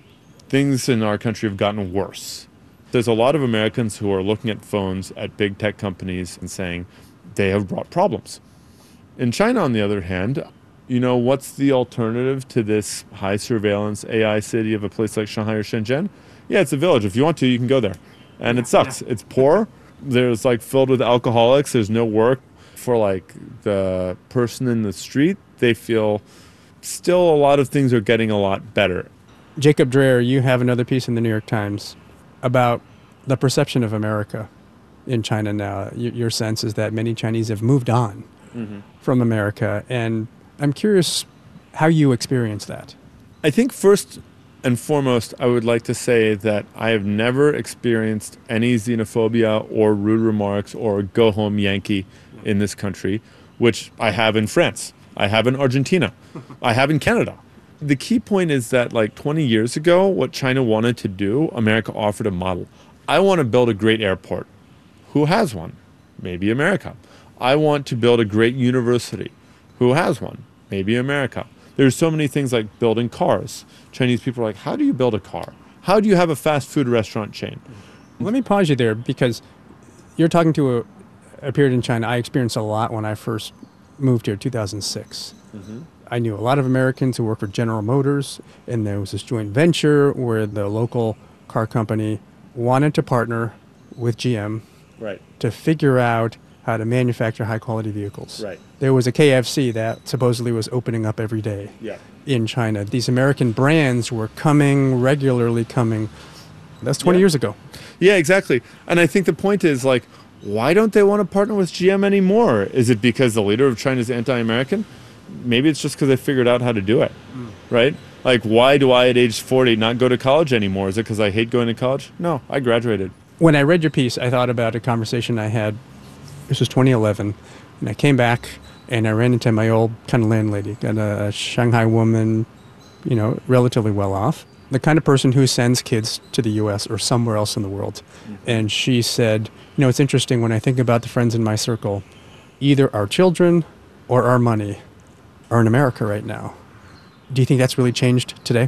Speaker 20: things in our country have gotten worse. There's a lot of Americans who are looking at phones at big tech companies and saying they have brought problems. In China, on the other hand, you know, what's the alternative to this high surveillance A I city of a place like Shanghai or Shenzhen? Yeah, it's a village. If you want to, you can go there. And it sucks. It's poor. There's like filled with alcoholics. There's no work for like the person in the street. They feel still a lot of things are getting a lot better.
Speaker 7: Jacob Dreher, you have another piece in the New York Times about the perception of America in China now. Y- your sense is that many Chinese have moved on
Speaker 20: Mhm.
Speaker 7: from America. And I'm curious how you experience that.
Speaker 20: I think first and foremost, I would like to say that I have never experienced any xenophobia or rude remarks or go home Yankee in this country, which I have in France. I have in Argentina. I have in Canada. The key point is that like twenty years ago, what China wanted to do, America offered a model. I want to build a great airport. Who has one? Maybe America. I want to build a great university. Who has one? Maybe America. There's so many things like building cars. Chinese people are like, how do you build a car? How do you have a fast food restaurant chain?
Speaker 7: Let me pause you there because you're talking to a, a period in China I experienced a lot when I first moved here in two thousand six.
Speaker 20: Mm-hmm.
Speaker 7: I knew a lot of Americans who worked for General Motors, and there was this joint venture where the local car company wanted to partner with G M
Speaker 20: Right.
Speaker 7: to figure out how to manufacture high-quality vehicles.
Speaker 20: Right.
Speaker 7: There was a K F C that supposedly was opening up every day
Speaker 20: Yeah.
Speaker 7: in China. These American brands were coming, regularly coming. That's twenty
Speaker 20: Yeah.
Speaker 7: years ago.
Speaker 20: Yeah, exactly. And I think the point is like, why don't they want to partner with G M anymore? Is it because the leader of China is anti-American? Maybe it's just because they figured out how to do it,
Speaker 7: Mm.
Speaker 20: right? Like, why do I at age forty not go to college anymore? Is it because I hate going to college? No, I graduated.
Speaker 7: When I read your piece, I thought about a conversation I had. This was twenty eleven, and I came back and I ran into my old kind of landlady, got a, a Shanghai woman, you know, relatively well off, the kind of person who sends kids to the U S or somewhere else in the world. Mm-hmm. And she said, you know, it's interesting when I think about the friends in my circle, either our children or our money are in America right now. Do you think that's really changed today?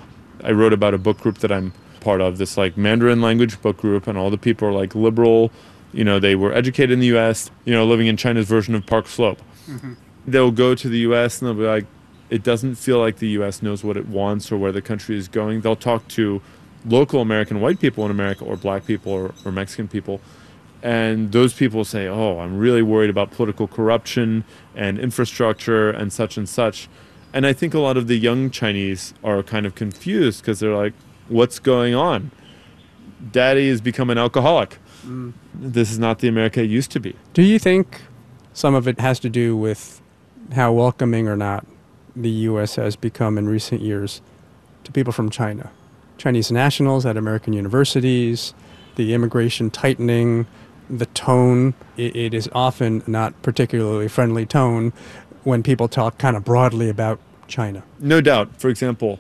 Speaker 20: I wrote about a book group that I'm part of, this like Mandarin language book group, and all the people are like liberal, you know, they were educated in the U S, you know, living in China's version of Park Slope.
Speaker 7: Mm-hmm.
Speaker 20: They'll go to the U S and they'll be like, it doesn't feel like the U S knows what it wants or where the country is going. They'll talk to local American white people in America or black people or, or Mexican people. And those people say, oh, I'm really worried about political corruption and infrastructure and such and such. And I think a lot of the young Chinese are kind of confused because they're like, what's going on? Daddy has become an alcoholic.
Speaker 7: Mm.
Speaker 20: This is not the America it used to be.
Speaker 7: Do you think some of it has to do with how welcoming or not the U S has become in recent years to people from China? Chinese nationals at American universities, the immigration tightening, the tone. It, it is often not particularly friendly tone when people talk kind of broadly about China.
Speaker 20: No doubt. For example,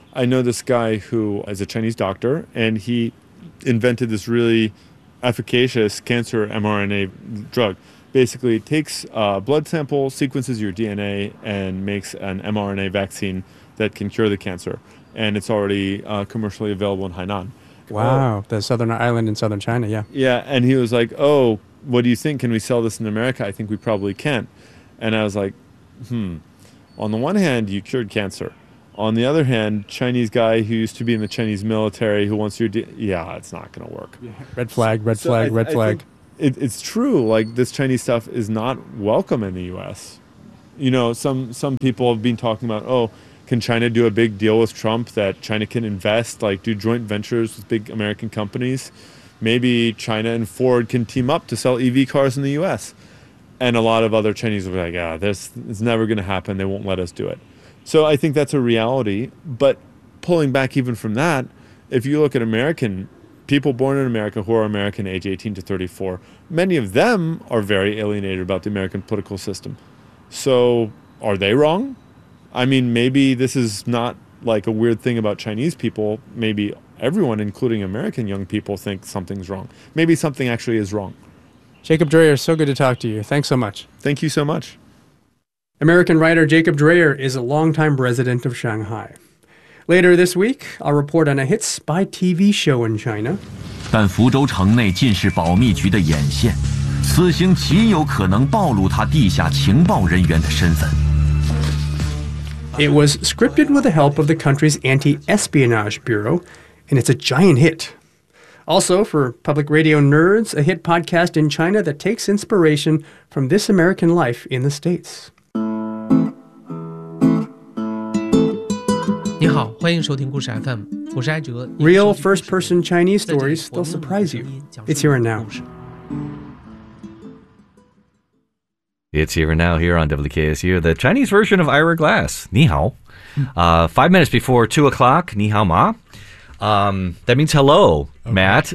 Speaker 20: I know this guy who is a Chinese doctor, and he invented this really efficacious cancer mRNA drug. Basically, it takes a blood sample, sequences your D N A, and makes an mRNA vaccine that can cure the cancer. And it's already uh, commercially available in Hainan.
Speaker 7: Wow,
Speaker 20: Oh.
Speaker 7: the southern island in southern China, yeah.
Speaker 20: Yeah, and he was like, oh, what do you think? Can we sell this in America? I think we probably can. And I was like, hmm. On the one hand, you cured cancer. On the other hand, Chinese guy who used to be in the Chinese military who wants your... D- yeah, it's not going to work.
Speaker 7: Yeah. Red flag, red
Speaker 20: So
Speaker 7: flag,
Speaker 20: I-
Speaker 7: red
Speaker 20: I
Speaker 7: flag.
Speaker 20: think It, it's true. Like, this Chinese stuff is not welcome in the U S. You know, some, some people have been talking about, oh, can China do a big deal with Trump that China can invest, like do joint ventures with big American companies? Maybe China and Ford can team up to sell E V cars in the U S. And a lot of other Chinese will be like, ah, this is never going to happen. They won't let us do it. So I think that's a reality. But pulling back even from that, if you look at American people born in America who are American age eighteen to thirty-four, many of them are very alienated about the American political system. So are they wrong? I mean, maybe this is not like a weird thing about Chinese people. Maybe everyone, including American young people, think something's wrong. Maybe something actually is wrong.
Speaker 7: Jacob Dreyer, so good to talk to you. Thanks so much.
Speaker 20: Thank you so much.
Speaker 7: American writer Jacob Dreyer is a longtime resident of Shanghai. Later this week, I'll report on a hit spy T V show in China.
Speaker 21: 但福州城内尽是保密局的眼线，此行极有可能暴露他地下情报人员的身份。
Speaker 7: It was scripted with the help of the country's Anti-Espionage Bureau, and it's a giant hit. Also, for public radio nerds, a hit podcast in China that takes inspiration from This American Life in the States.
Speaker 22: 你好，欢迎收听故事 F M， 我是艾哲。
Speaker 7: Real first-person Chinese stories, they'll surprise you. It's here and now.
Speaker 8: It's here and now here on W K S U, the Chinese version of Ira Glass. Ni hao. Uh, five minutes before two o'clock, ni hao ma. Um, that means hello, okay. Matt,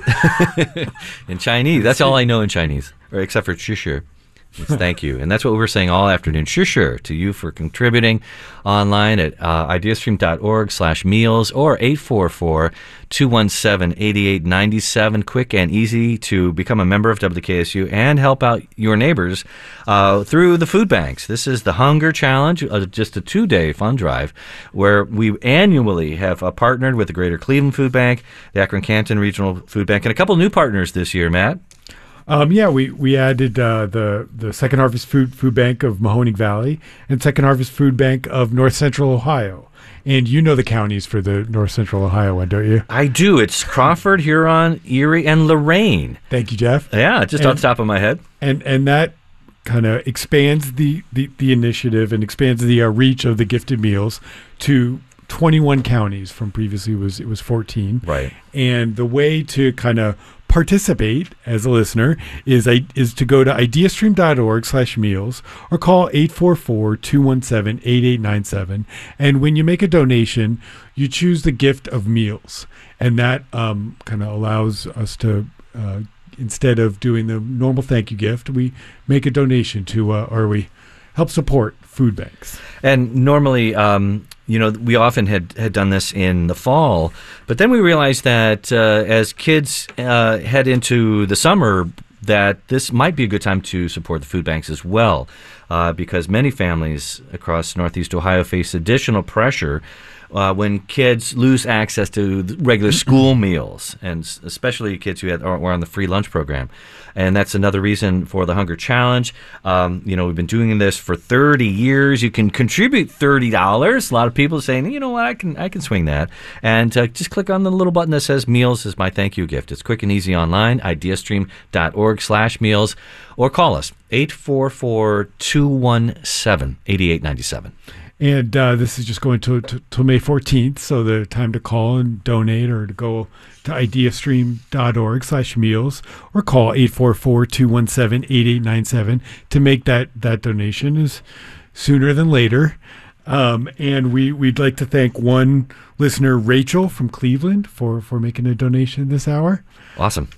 Speaker 8: in Chinese. That's all I know in Chinese, or except for 谢谢. It's thank you. And that's what we were saying all afternoon. 谢谢 to you for contributing online at uh, ideastream.org slash meals or eight four four, two one seven, eight eight nine seven. Quick and easy to become a member of W K S U and help out your neighbors uh, through the food banks. This is the Hunger Challenge, uh, just a two-day fund drive where we annually have uh, partnered with the Greater Cleveland Food Bank, the Akron Canton Regional Food Bank, and a couple new partners this year, Matt.
Speaker 9: Um, yeah, we we added uh, the the Second Harvest Food Food Bank of Mahoning Valley and Second Harvest Food Bank of North Central Ohio. And you know the counties for the North Central Ohio one, don't you?
Speaker 8: I do. It's Crawford, Huron, Erie, and Lorain.
Speaker 9: Thank you, Jeff.
Speaker 8: Yeah, just
Speaker 9: and,
Speaker 8: off the top of my head.
Speaker 9: And and that kind of expands the, the, the initiative and expands the uh, reach of the gifted meals to twenty-one counties from previously it was it was fourteen.
Speaker 8: Right.
Speaker 9: And the way to kind of participate as a listener is is to go to ideastream.org slash meals or call eight four four, two one seven, eight eight nine seven. And when you make a donation, you choose the gift of meals. And that um, kind of allows us to, uh, instead of doing the normal thank you gift, we make a donation to, uh, or we help support food banks.
Speaker 8: And normally, um, you know, we often had, had done this in the fall, but then we realized that uh, as kids uh, head into the summer, that this might be a good time to support the food banks as well, uh, because many families across Northeast Ohio face additional pressure uh, when kids lose access to regular school meals, and especially kids who had, were on the free lunch program. And that's another reason for the Hunger Challenge. Um, you know, we've been doing this for thirty years. You can contribute thirty dollars. A lot of people are saying, you know what, I can I can swing that. And uh, just click on the little button that says Meals is my thank you gift. It's quick and easy online, ideastream.org slash meals, or call us, eight four four, two one seven, eight eight nine seven.
Speaker 9: And uh, this is just going to, to, to May fourteenth, so the time to call and donate or to go to ideastream.org slash meals or call eight four four, two one seven, eight eight nine seven to make that, that donation is sooner than later. Um, and we, we'd like to thank one listener, Rachel from Cleveland, for, for making a donation this hour.
Speaker 8: Awesome.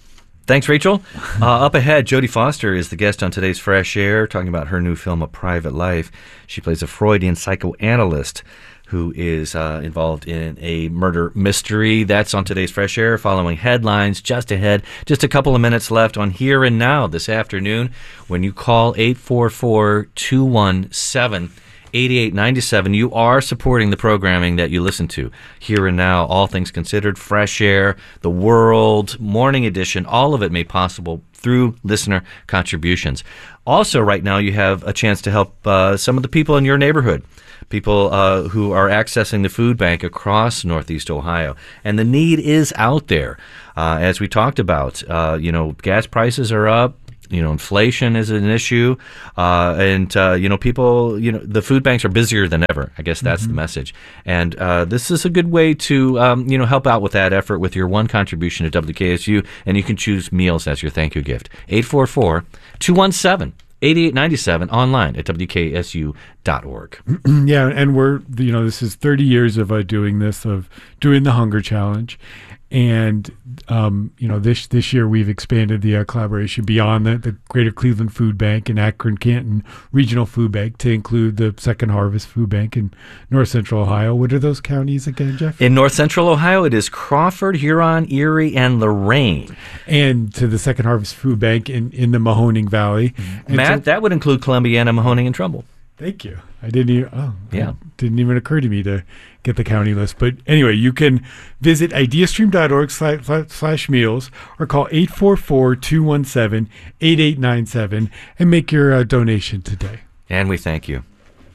Speaker 8: Thanks, Rachel. Uh, up ahead, Jodie Foster is the guest on today's Fresh Air, talking about her new film, A Private Life. She plays a Freudian psychoanalyst who is uh, involved in a murder mystery. That's on today's Fresh Air, following headlines just ahead. Just a couple of minutes left on Here and Now this afternoon. When you call eight four four, two one seven, eight eight nine seven, you are supporting the programming that you listen to. Here and Now, All Things Considered, Fresh Air, The World, Morning Edition, all of it made possible through listener contributions. Also, right now, you have a chance to help uh, some of the people in your neighborhood. People uh, who are accessing the food bank across Northeast Ohio. And the need is out there. Uh, as we talked about, uh, you know, gas prices are up. You know, inflation is an issue. Uh, and, uh, you know, people, you know, the food banks are busier than ever. I guess that's mm-hmm. the message. And uh, this is a good way to, um, you know, help out with that effort with your one contribution to W K S U. And you can choose meals as your thank you gift. eight four four, two one seven, eight eight nine seven, online at W K S U dot org.
Speaker 9: Yeah, and we're, you know, this is thirty years of uh, doing this, of doing the Hunger Challenge. And, um, you know, this this year we've expanded the uh, collaboration beyond the, the Greater Cleveland Food Bank and Akron-Canton Regional Food Bank to include the Second Harvest Food Bank in North Central Ohio. What are those counties again, Jeff?
Speaker 8: In North Central Ohio, it is Crawford, Huron, Erie, and Lorain.
Speaker 9: And to the Second Harvest Food Bank in, in the Mahoning Valley.
Speaker 8: Mm-hmm. Matt, so, that would include Columbiana, Mahoning, and Trumbull.
Speaker 9: Thank you. I didn't even, oh,
Speaker 8: yeah.
Speaker 9: It didn't even occur to me to get the county list. But anyway, you can visit ideastream dot org slash, slash meals or call eight four four, two one seven, eight eight nine seven and make your uh, donation today.
Speaker 8: And we thank you.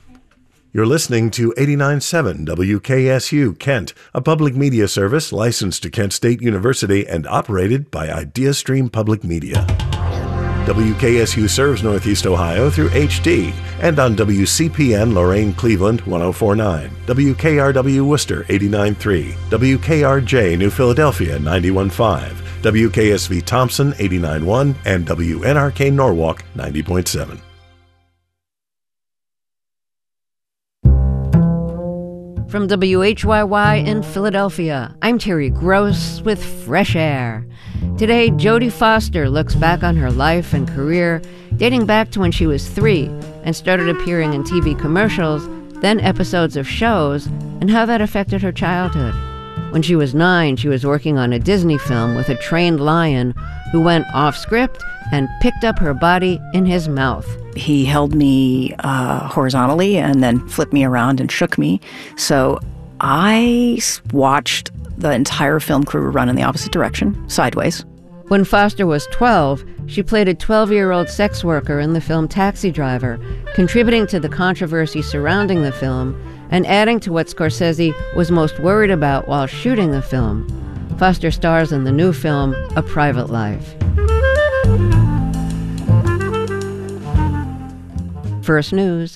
Speaker 1: You're listening to eighty-nine point seven W K S U Kent, a public media service licensed to Kent State University and operated by IdeaStream Public Media. W K S U serves Northeast Ohio through H D and on W C P N Lorain Cleveland one oh four point nine, W K R W Worcester eighty-nine point three, W K R J New Philadelphia ninety-one point five, W K S V Thompson eighty-nine point one, and W N R K Norwalk ninety point seven.
Speaker 3: From W H Y Y in Philadelphia, I'm Terry Gross with Fresh Air. Today, Jodie Foster looks back on her life and career, dating back to when she was three and started appearing in T V commercials, then episodes of shows, and how that affected her childhood. When she was nine, she was working on a Disney film with a trained lion who went off script and picked up her body in his mouth.
Speaker 23: He held me uh, horizontally and then flipped me around and shook me. So I watched the entire film crew run in the opposite direction, sideways.
Speaker 3: When Foster was twelve, she played a twelve-year-old sex worker in the film Taxi Driver, contributing to the controversy surrounding the film and adding to what Scorsese was most worried about while shooting the film. Foster stars in the new film, A Private Life. First News.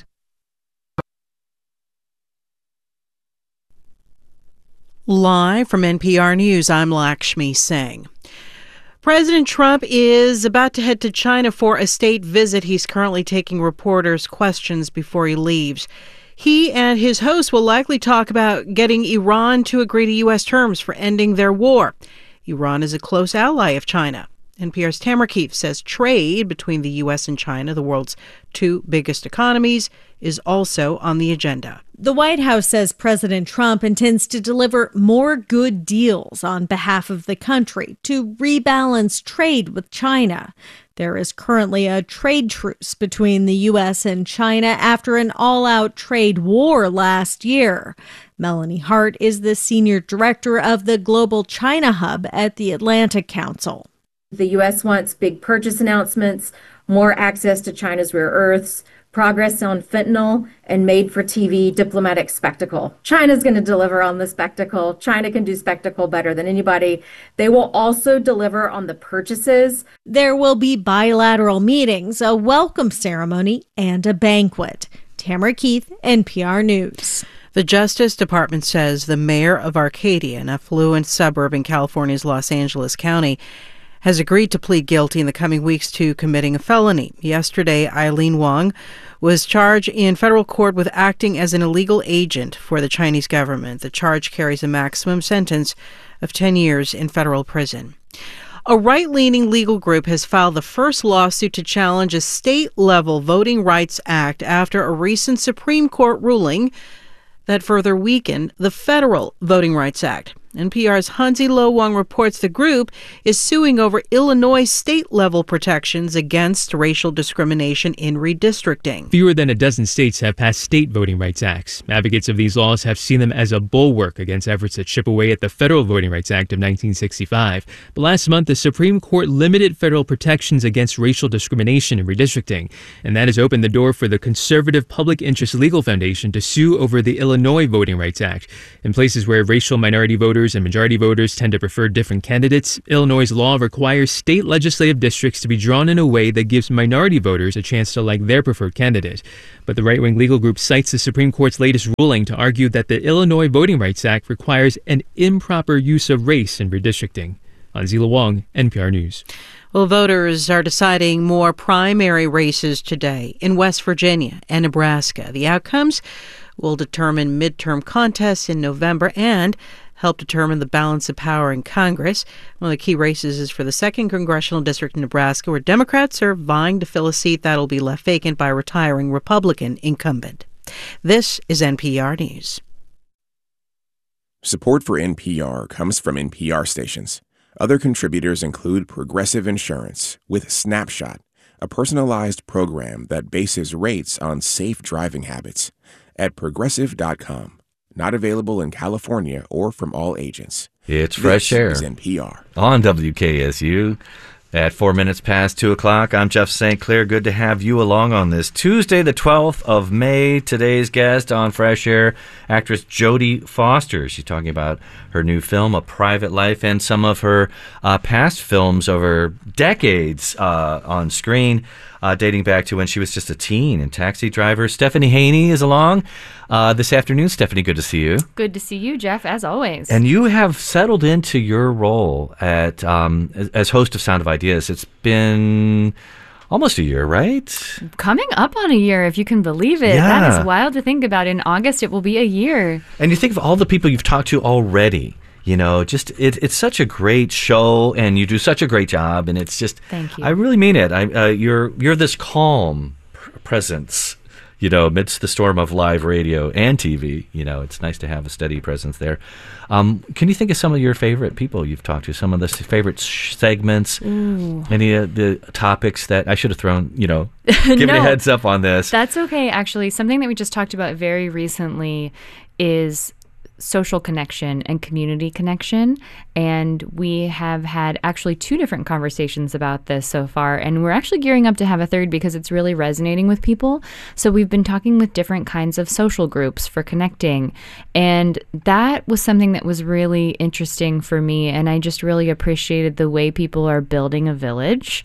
Speaker 24: Live from N P R News, I'm Lakshmi Singh. President Trump is about to head to China for a state visit. He's currently taking reporters' questions before he leaves. He and his host will likely talk about getting Iran to agree to U S terms for ending their war. Iran is a close ally of China. N P R's Tamara Keefe says trade between the U S and China, the world's two biggest economies, is also on the agenda.
Speaker 25: The White House says President Trump intends to deliver more good deals on behalf of the country to rebalance trade with China. There is currently a trade truce between the U S and China after an all-out trade war last year. Melanie Hart is the senior director of the Global China Hub at the Atlantic Council.
Speaker 26: The U S wants big purchase announcements, more access to China's rare earths, progress on fentanyl, and made-for-T V diplomatic spectacle. China's going to deliver on the spectacle. China can do spectacle better than anybody. They will also deliver on the purchases.
Speaker 25: There will be bilateral meetings, a welcome ceremony, and a banquet. Tamara Keith, N P R News.
Speaker 24: The Justice Department says the mayor of Arcadia, an affluent suburb in California's Los Angeles County, has agreed to plead guilty in the coming weeks to committing a felony. Yesterday, Eileen Wong was charged in federal court with acting as an illegal agent for the Chinese government. The charge carries a maximum sentence of ten years in federal prison. A right-leaning legal group has filed the first lawsuit to challenge a state-level Voting Rights Act after a recent Supreme Court ruling that further weakened the federal Voting Rights Act. N P R's Hansi Lo Wang reports the group is suing over Illinois state-level protections against racial discrimination in redistricting.
Speaker 2: Fewer than a dozen states have passed state voting rights acts. Advocates of these laws have seen them as a bulwark against efforts to chip away at the Federal Voting Rights Act of nineteen sixty-five. But last month, the Supreme Court limited federal protections against racial discrimination in redistricting, and that has opened the door for the conservative Public Interest Legal Foundation to sue over the Illinois Voting Rights Act. In places where racial minority voters and majority voters tend to prefer different candidates, Illinois' law requires state legislative districts to be drawn in a way that gives minority voters a chance to elect their preferred candidate. But the right-wing legal group cites the Supreme Court's latest ruling to argue that the Illinois Voting Rights Act requires an improper use of race in redistricting. Hansi Lo Wang, N P R News.
Speaker 24: Well, voters are deciding more primary races today in West Virginia and Nebraska. The outcomes will determine midterm contests in November and help determine the balance of power in Congress. One of the key races is for the second congressional district in Nebraska, where Democrats are vying to fill a seat that will be left vacant by a retiring Republican incumbent. This is N P R News.
Speaker 4: Support for N P R comes from N P R stations. Other contributors include Progressive Insurance with Snapshot, a personalized program that bases rates on safe driving habits, at progressive dot com. Not available in California or from all agents.
Speaker 8: It's Fresh Air.
Speaker 4: This is N P R.
Speaker 8: On W K S U. At four minutes past two o'clock, I'm Jeff Saint Clair. Good to have you along on this Tuesday, the twelfth of May. Today's guest on Fresh Air, actress Jodie Foster. She's talking about her new film, A Private Life, and some of her uh, past films over decades uh, on screen, uh, dating back to when she was just a teen and Taxi Driver. Stephanie Haney is along uh, this afternoon. Stephanie, good to see you.
Speaker 5: Good to see you, Jeff, as always.
Speaker 8: And you have settled into your role at um, as, as host of Sound of Ideas. It's been almost a year, right?
Speaker 5: Coming up on a year, if you can believe it.
Speaker 8: Yeah.
Speaker 5: That is wild to think about. In August, it will be a year.
Speaker 8: And you think of all the people you've talked to already. You know, just it, it's such a great show, and you do such a great job. And it's just,
Speaker 5: thank you.
Speaker 8: I really mean it. I, uh, you're you're this calm presence, you know, amidst the storm of live radio and T V. You know, it's nice to have a steady presence there. Um, can you think of some of your favorite people you've talked to? Some of the favorite sh- segments?
Speaker 5: Ooh.
Speaker 8: Any of the topics that I should have thrown, you know, give
Speaker 5: no,
Speaker 8: me a heads up on this.
Speaker 5: That's okay, actually. Something that we just talked about very recently is social connection and community connection. And we have had actually two different conversations about this so far. And we're actually gearing up to have a third because it's really resonating with people. So we've been talking with different kinds of social groups for connecting. And that was something that was really interesting for me. And I just really appreciated the way people are building a village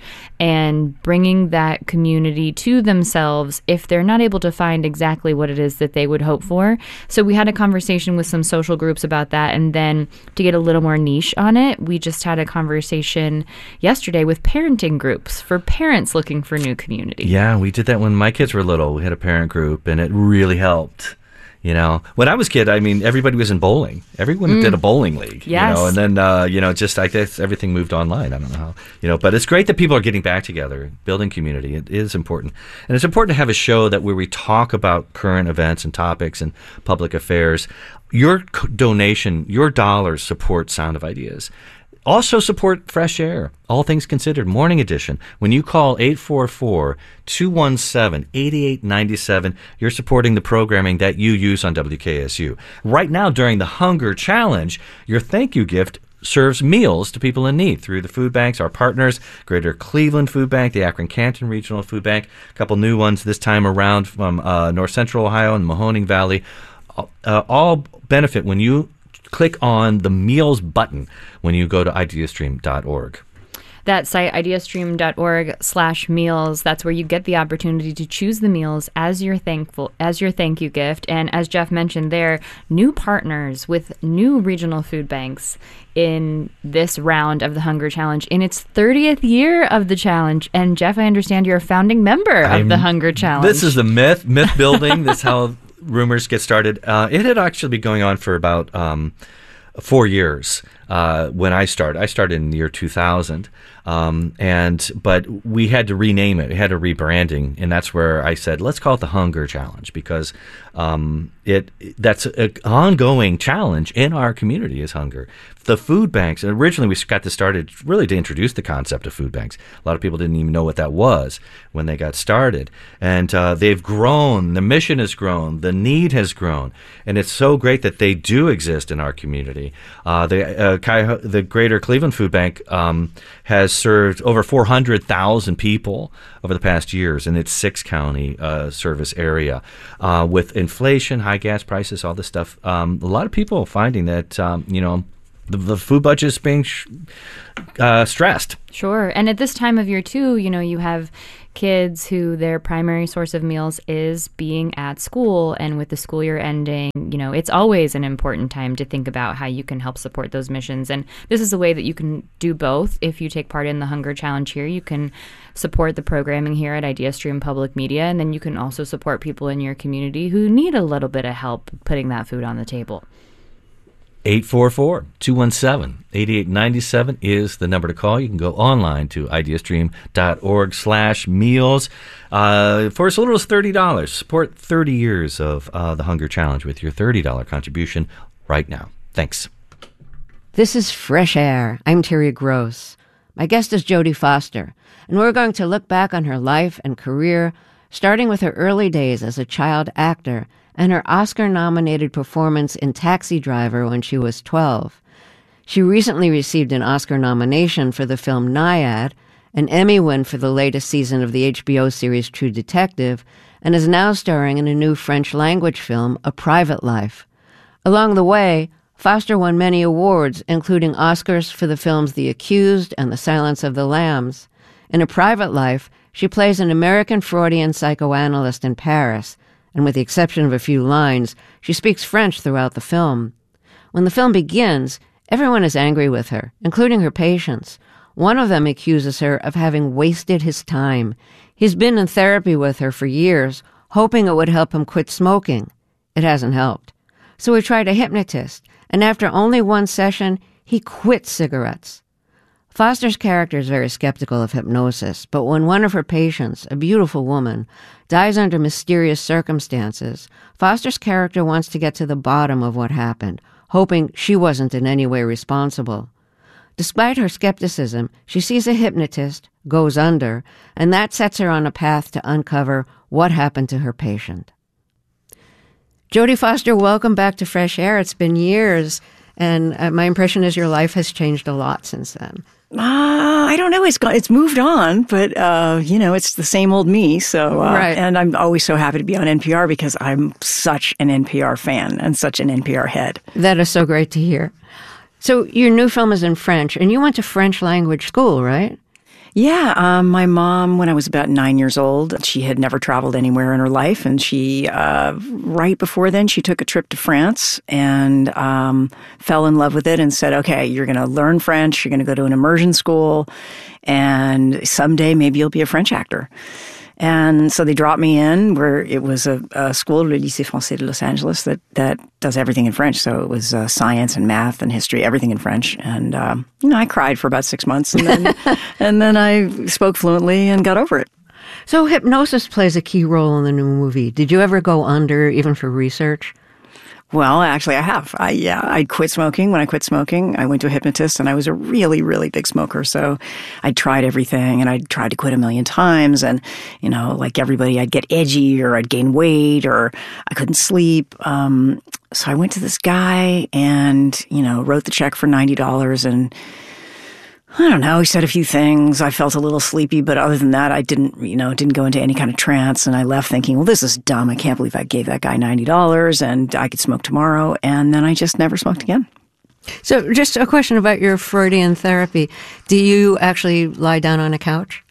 Speaker 5: and bringing that community to themselves if they're not able to find exactly what it is that they would hope for. So we had a conversation with some social groups about that. And then to get a little more niche on it, we just had a conversation yesterday with parenting groups for parents looking for new community.
Speaker 8: Yeah, we did that when my kids were little. We had a parent group, and it really helped. You know, when I was a kid, I mean, everybody was in bowling. Everyone mm. did a bowling league.
Speaker 5: Yes.
Speaker 8: You know, and then, uh, you know, just I guess everything moved online. I don't know how, you know, but it's great that people are getting back together, building community. It is important. And it's important to have a show that where we talk about current events and topics and public affairs. Your donation, your dollars support Sound of Ideas. Also support Fresh Air, All Things Considered, Morning Edition. When you call eight four four, two one seven, eight eight nine seven, you're supporting the programming that you use on W K S U. Right now, during the Hunger Challenge, your thank you gift serves meals to people in need through the food banks, our partners, Greater Cleveland Food Bank, the Akron Canton Regional Food Bank, a couple new ones this time around from uh, North Central Ohio and Mahoning Valley. Uh, all benefit when you click on the meals button when you go to ideastream dot org.
Speaker 5: That site, ideastream dot org slash meals, that's where you get the opportunity to choose the meals as your thankful as your thank you gift. And as Jeff mentioned there, new partners with new regional food banks in this round of the Hunger Challenge, in its thirtieth year of the challenge. And Jeff, I understand you're a founding member of
Speaker 8: I'm,
Speaker 5: the Hunger Challenge.
Speaker 8: This is the myth, myth building. This is how rumors get started. Uh, it had actually been going on for about um, four years uh, when I started. I started in the year two thousand, um, and but we had to rename it. We had a rebranding, and that's where I said, let's call it the Hunger Challenge, because um, it that's an ongoing challenge in our community is hunger. The food banks, and originally we got this started really to introduce the concept of food banks. A lot of people didn't even know what that was when they got started. And uh, they've grown, the mission has grown, the need has grown. And it's so great that they do exist in our community. Uh, the, uh, Cuyahoga, the Greater Cleveland Food Bank um, has served over four hundred thousand people over the past years in its six-county uh, service area. Uh, with inflation, high gas prices, all this stuff, um, a lot of people finding that, um, you know, The, the food budget is being sh- uh, stressed.
Speaker 5: Sure. And at this time of year, too, you know, you have kids who their primary source of meals is being at school. And with the school year ending, you know, it's always an important time to think about how you can help support those missions. And this is a way that you can do both. If you take part in the Hunger Challenge here, you can support the programming here at IdeaStream Public Media. And then you can also support people in your community who need a little bit of help putting that food on the table.
Speaker 8: eight four four, two one seven, eight eight nine seven is the number to call. You can go online to ideastream.org slash meals. Uh, for as little as thirty dollars, support thirty years of uh, the Hunger Challenge with your thirty dollars contribution right now. Thanks.
Speaker 3: This is Fresh Air. I'm Terry Gross. My guest is Jodie Foster, and we're going to look back on her life and career, starting with her early days as a child actor and her Oscar-nominated performance in Taxi Driver when she was twelve. She recently received an Oscar nomination for the film Nyad, an Emmy win for the latest season of the H B O series True Detective, and is now starring in a new French-language film, A Private Life. Along the way, Foster won many awards, including Oscars for the films The Accused and The Silence of the Lambs. In A Private Life, she plays an American Freudian psychoanalyst in Paris, and with the exception of a few lines, she speaks French throughout the film. When the film begins, everyone is angry with her, including her patients. One of them accuses her of having wasted his time. He's been in therapy with her for years, hoping it would help him quit smoking. It hasn't helped. So he tried a hypnotist, and after only one session, he quit cigarettes. Foster's character is very skeptical of hypnosis, but when one of her patients, a beautiful woman, dies under mysterious circumstances, Foster's character wants to get to the bottom of what happened, hoping she wasn't in any way responsible. Despite her skepticism, she sees a hypnotist, goes under, and that sets her on a path to uncover what happened to her patient. Jodie Foster, welcome back to Fresh Air. It's been years, and uh, my impression is your life has changed a lot since then.
Speaker 23: Uh, I don't know. It's gone, it's moved on, but, uh, you know, it's the same old me. So, uh,
Speaker 3: right.
Speaker 23: And I'm always so happy to be on N P R because I'm such an N P R fan and such an N P R head.
Speaker 3: That is so great to hear. So your new film is in French, and you went to French language school, right?
Speaker 23: Yeah, um, my mom, when I was about nine years old, she had never traveled anywhere in her life. And she, uh, right before then, she took a trip to France and um, fell in love with it and said, okay, you're going to learn French. You're going to go to an immersion school. And someday maybe you'll be a French actor. And so they dropped me in where it was a, a school, Le Lycée Français de Los Angeles, that, that does everything in French. So it was uh, science and math and history, everything in French. And, um, you know, I cried for about six months and then, and then I spoke fluently and got over it.
Speaker 3: So hypnosis plays a key role in the new movie. Did you ever go under, even for research?
Speaker 23: Well, actually, I have. I yeah, I quit smoking. When I quit smoking, I went to a hypnotist, and I was a really, really big smoker. So I tried everything, and I tried to quit a million times. And you know, like everybody, I'd get edgy, or I'd gain weight, or I couldn't sleep. Um, so I went to this guy, and you know, wrote the check for ninety dollars, and I don't know, he said a few things. I felt a little sleepy, but other than that, I didn't, you know, didn't go into any kind of trance. And I left thinking, well, this is dumb. I can't believe I gave that guy ninety dollars and I could smoke tomorrow. And then I just never smoked again.
Speaker 3: So just a question about your Freudian therapy. Do you actually lie down on a couch?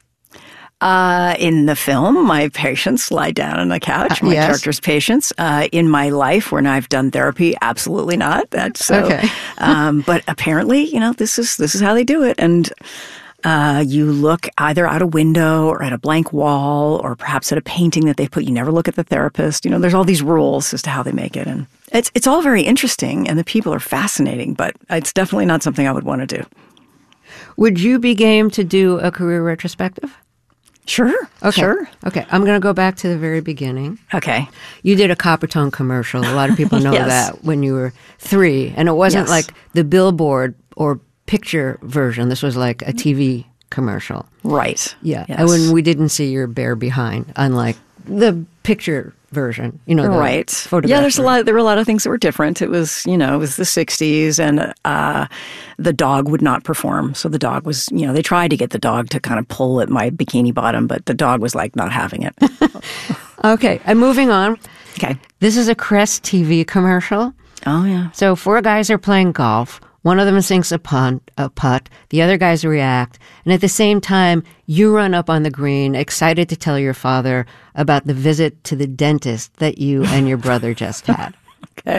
Speaker 23: Uh, in the film, my patients lie down on a couch, my
Speaker 3: uh, yes.
Speaker 23: character's patients. Uh, in my life, when I've done therapy, absolutely not. That's so,
Speaker 3: okay.
Speaker 23: um, but apparently, you know, this is, this is how they do it. And, uh, you look either out a window or at a blank wall or perhaps at a painting that they put. You never look at the therapist. You know, there's all these rules as to how they make it. And It's it's all very interesting, and the people are fascinating, but it's definitely not something I would want to do.
Speaker 3: Would you be game to do a career retrospective?
Speaker 23: Sure.
Speaker 3: Okay.
Speaker 23: Sure.
Speaker 3: Okay. I'm going to go back to the very beginning.
Speaker 23: Okay.
Speaker 3: You did a Coppertone commercial. A lot of people know
Speaker 23: Yes.
Speaker 3: that when you were three. And it wasn't
Speaker 23: Yes.
Speaker 3: like the billboard or picture version. This was like a T V commercial.
Speaker 23: Right.
Speaker 3: Yeah.
Speaker 23: Yes.
Speaker 3: And when we didn't see your bare behind, unlike the picture version, you know, the
Speaker 23: right.
Speaker 3: photograph
Speaker 23: Yeah, there's a
Speaker 3: version.
Speaker 23: lot. There were a lot of things that were different. It was, you know, it was the sixties, and uh, the dog would not perform. So the dog was, you know, they tried to get the dog to kind of pull at my bikini bottom, but the dog was like not having it.
Speaker 3: Okay. And moving on.
Speaker 23: Okay.
Speaker 3: This is a Crest T V commercial.
Speaker 23: Oh, yeah.
Speaker 3: So four guys are playing golf. One of them sinks a, pun, a putt. The other guys react. And at the same time, you run up on the green, excited to tell your father about the visit to the dentist that you and your brother just had.
Speaker 23: Okay.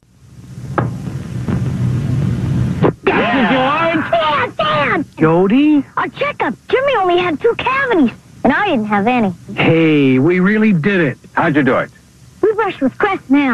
Speaker 10: Dad, Dad! Jody? A checkup. Jimmy only had two cavities, and I didn't have any.
Speaker 12: Hey, we really did it. How'd you do it?
Speaker 10: We brush with Crest now.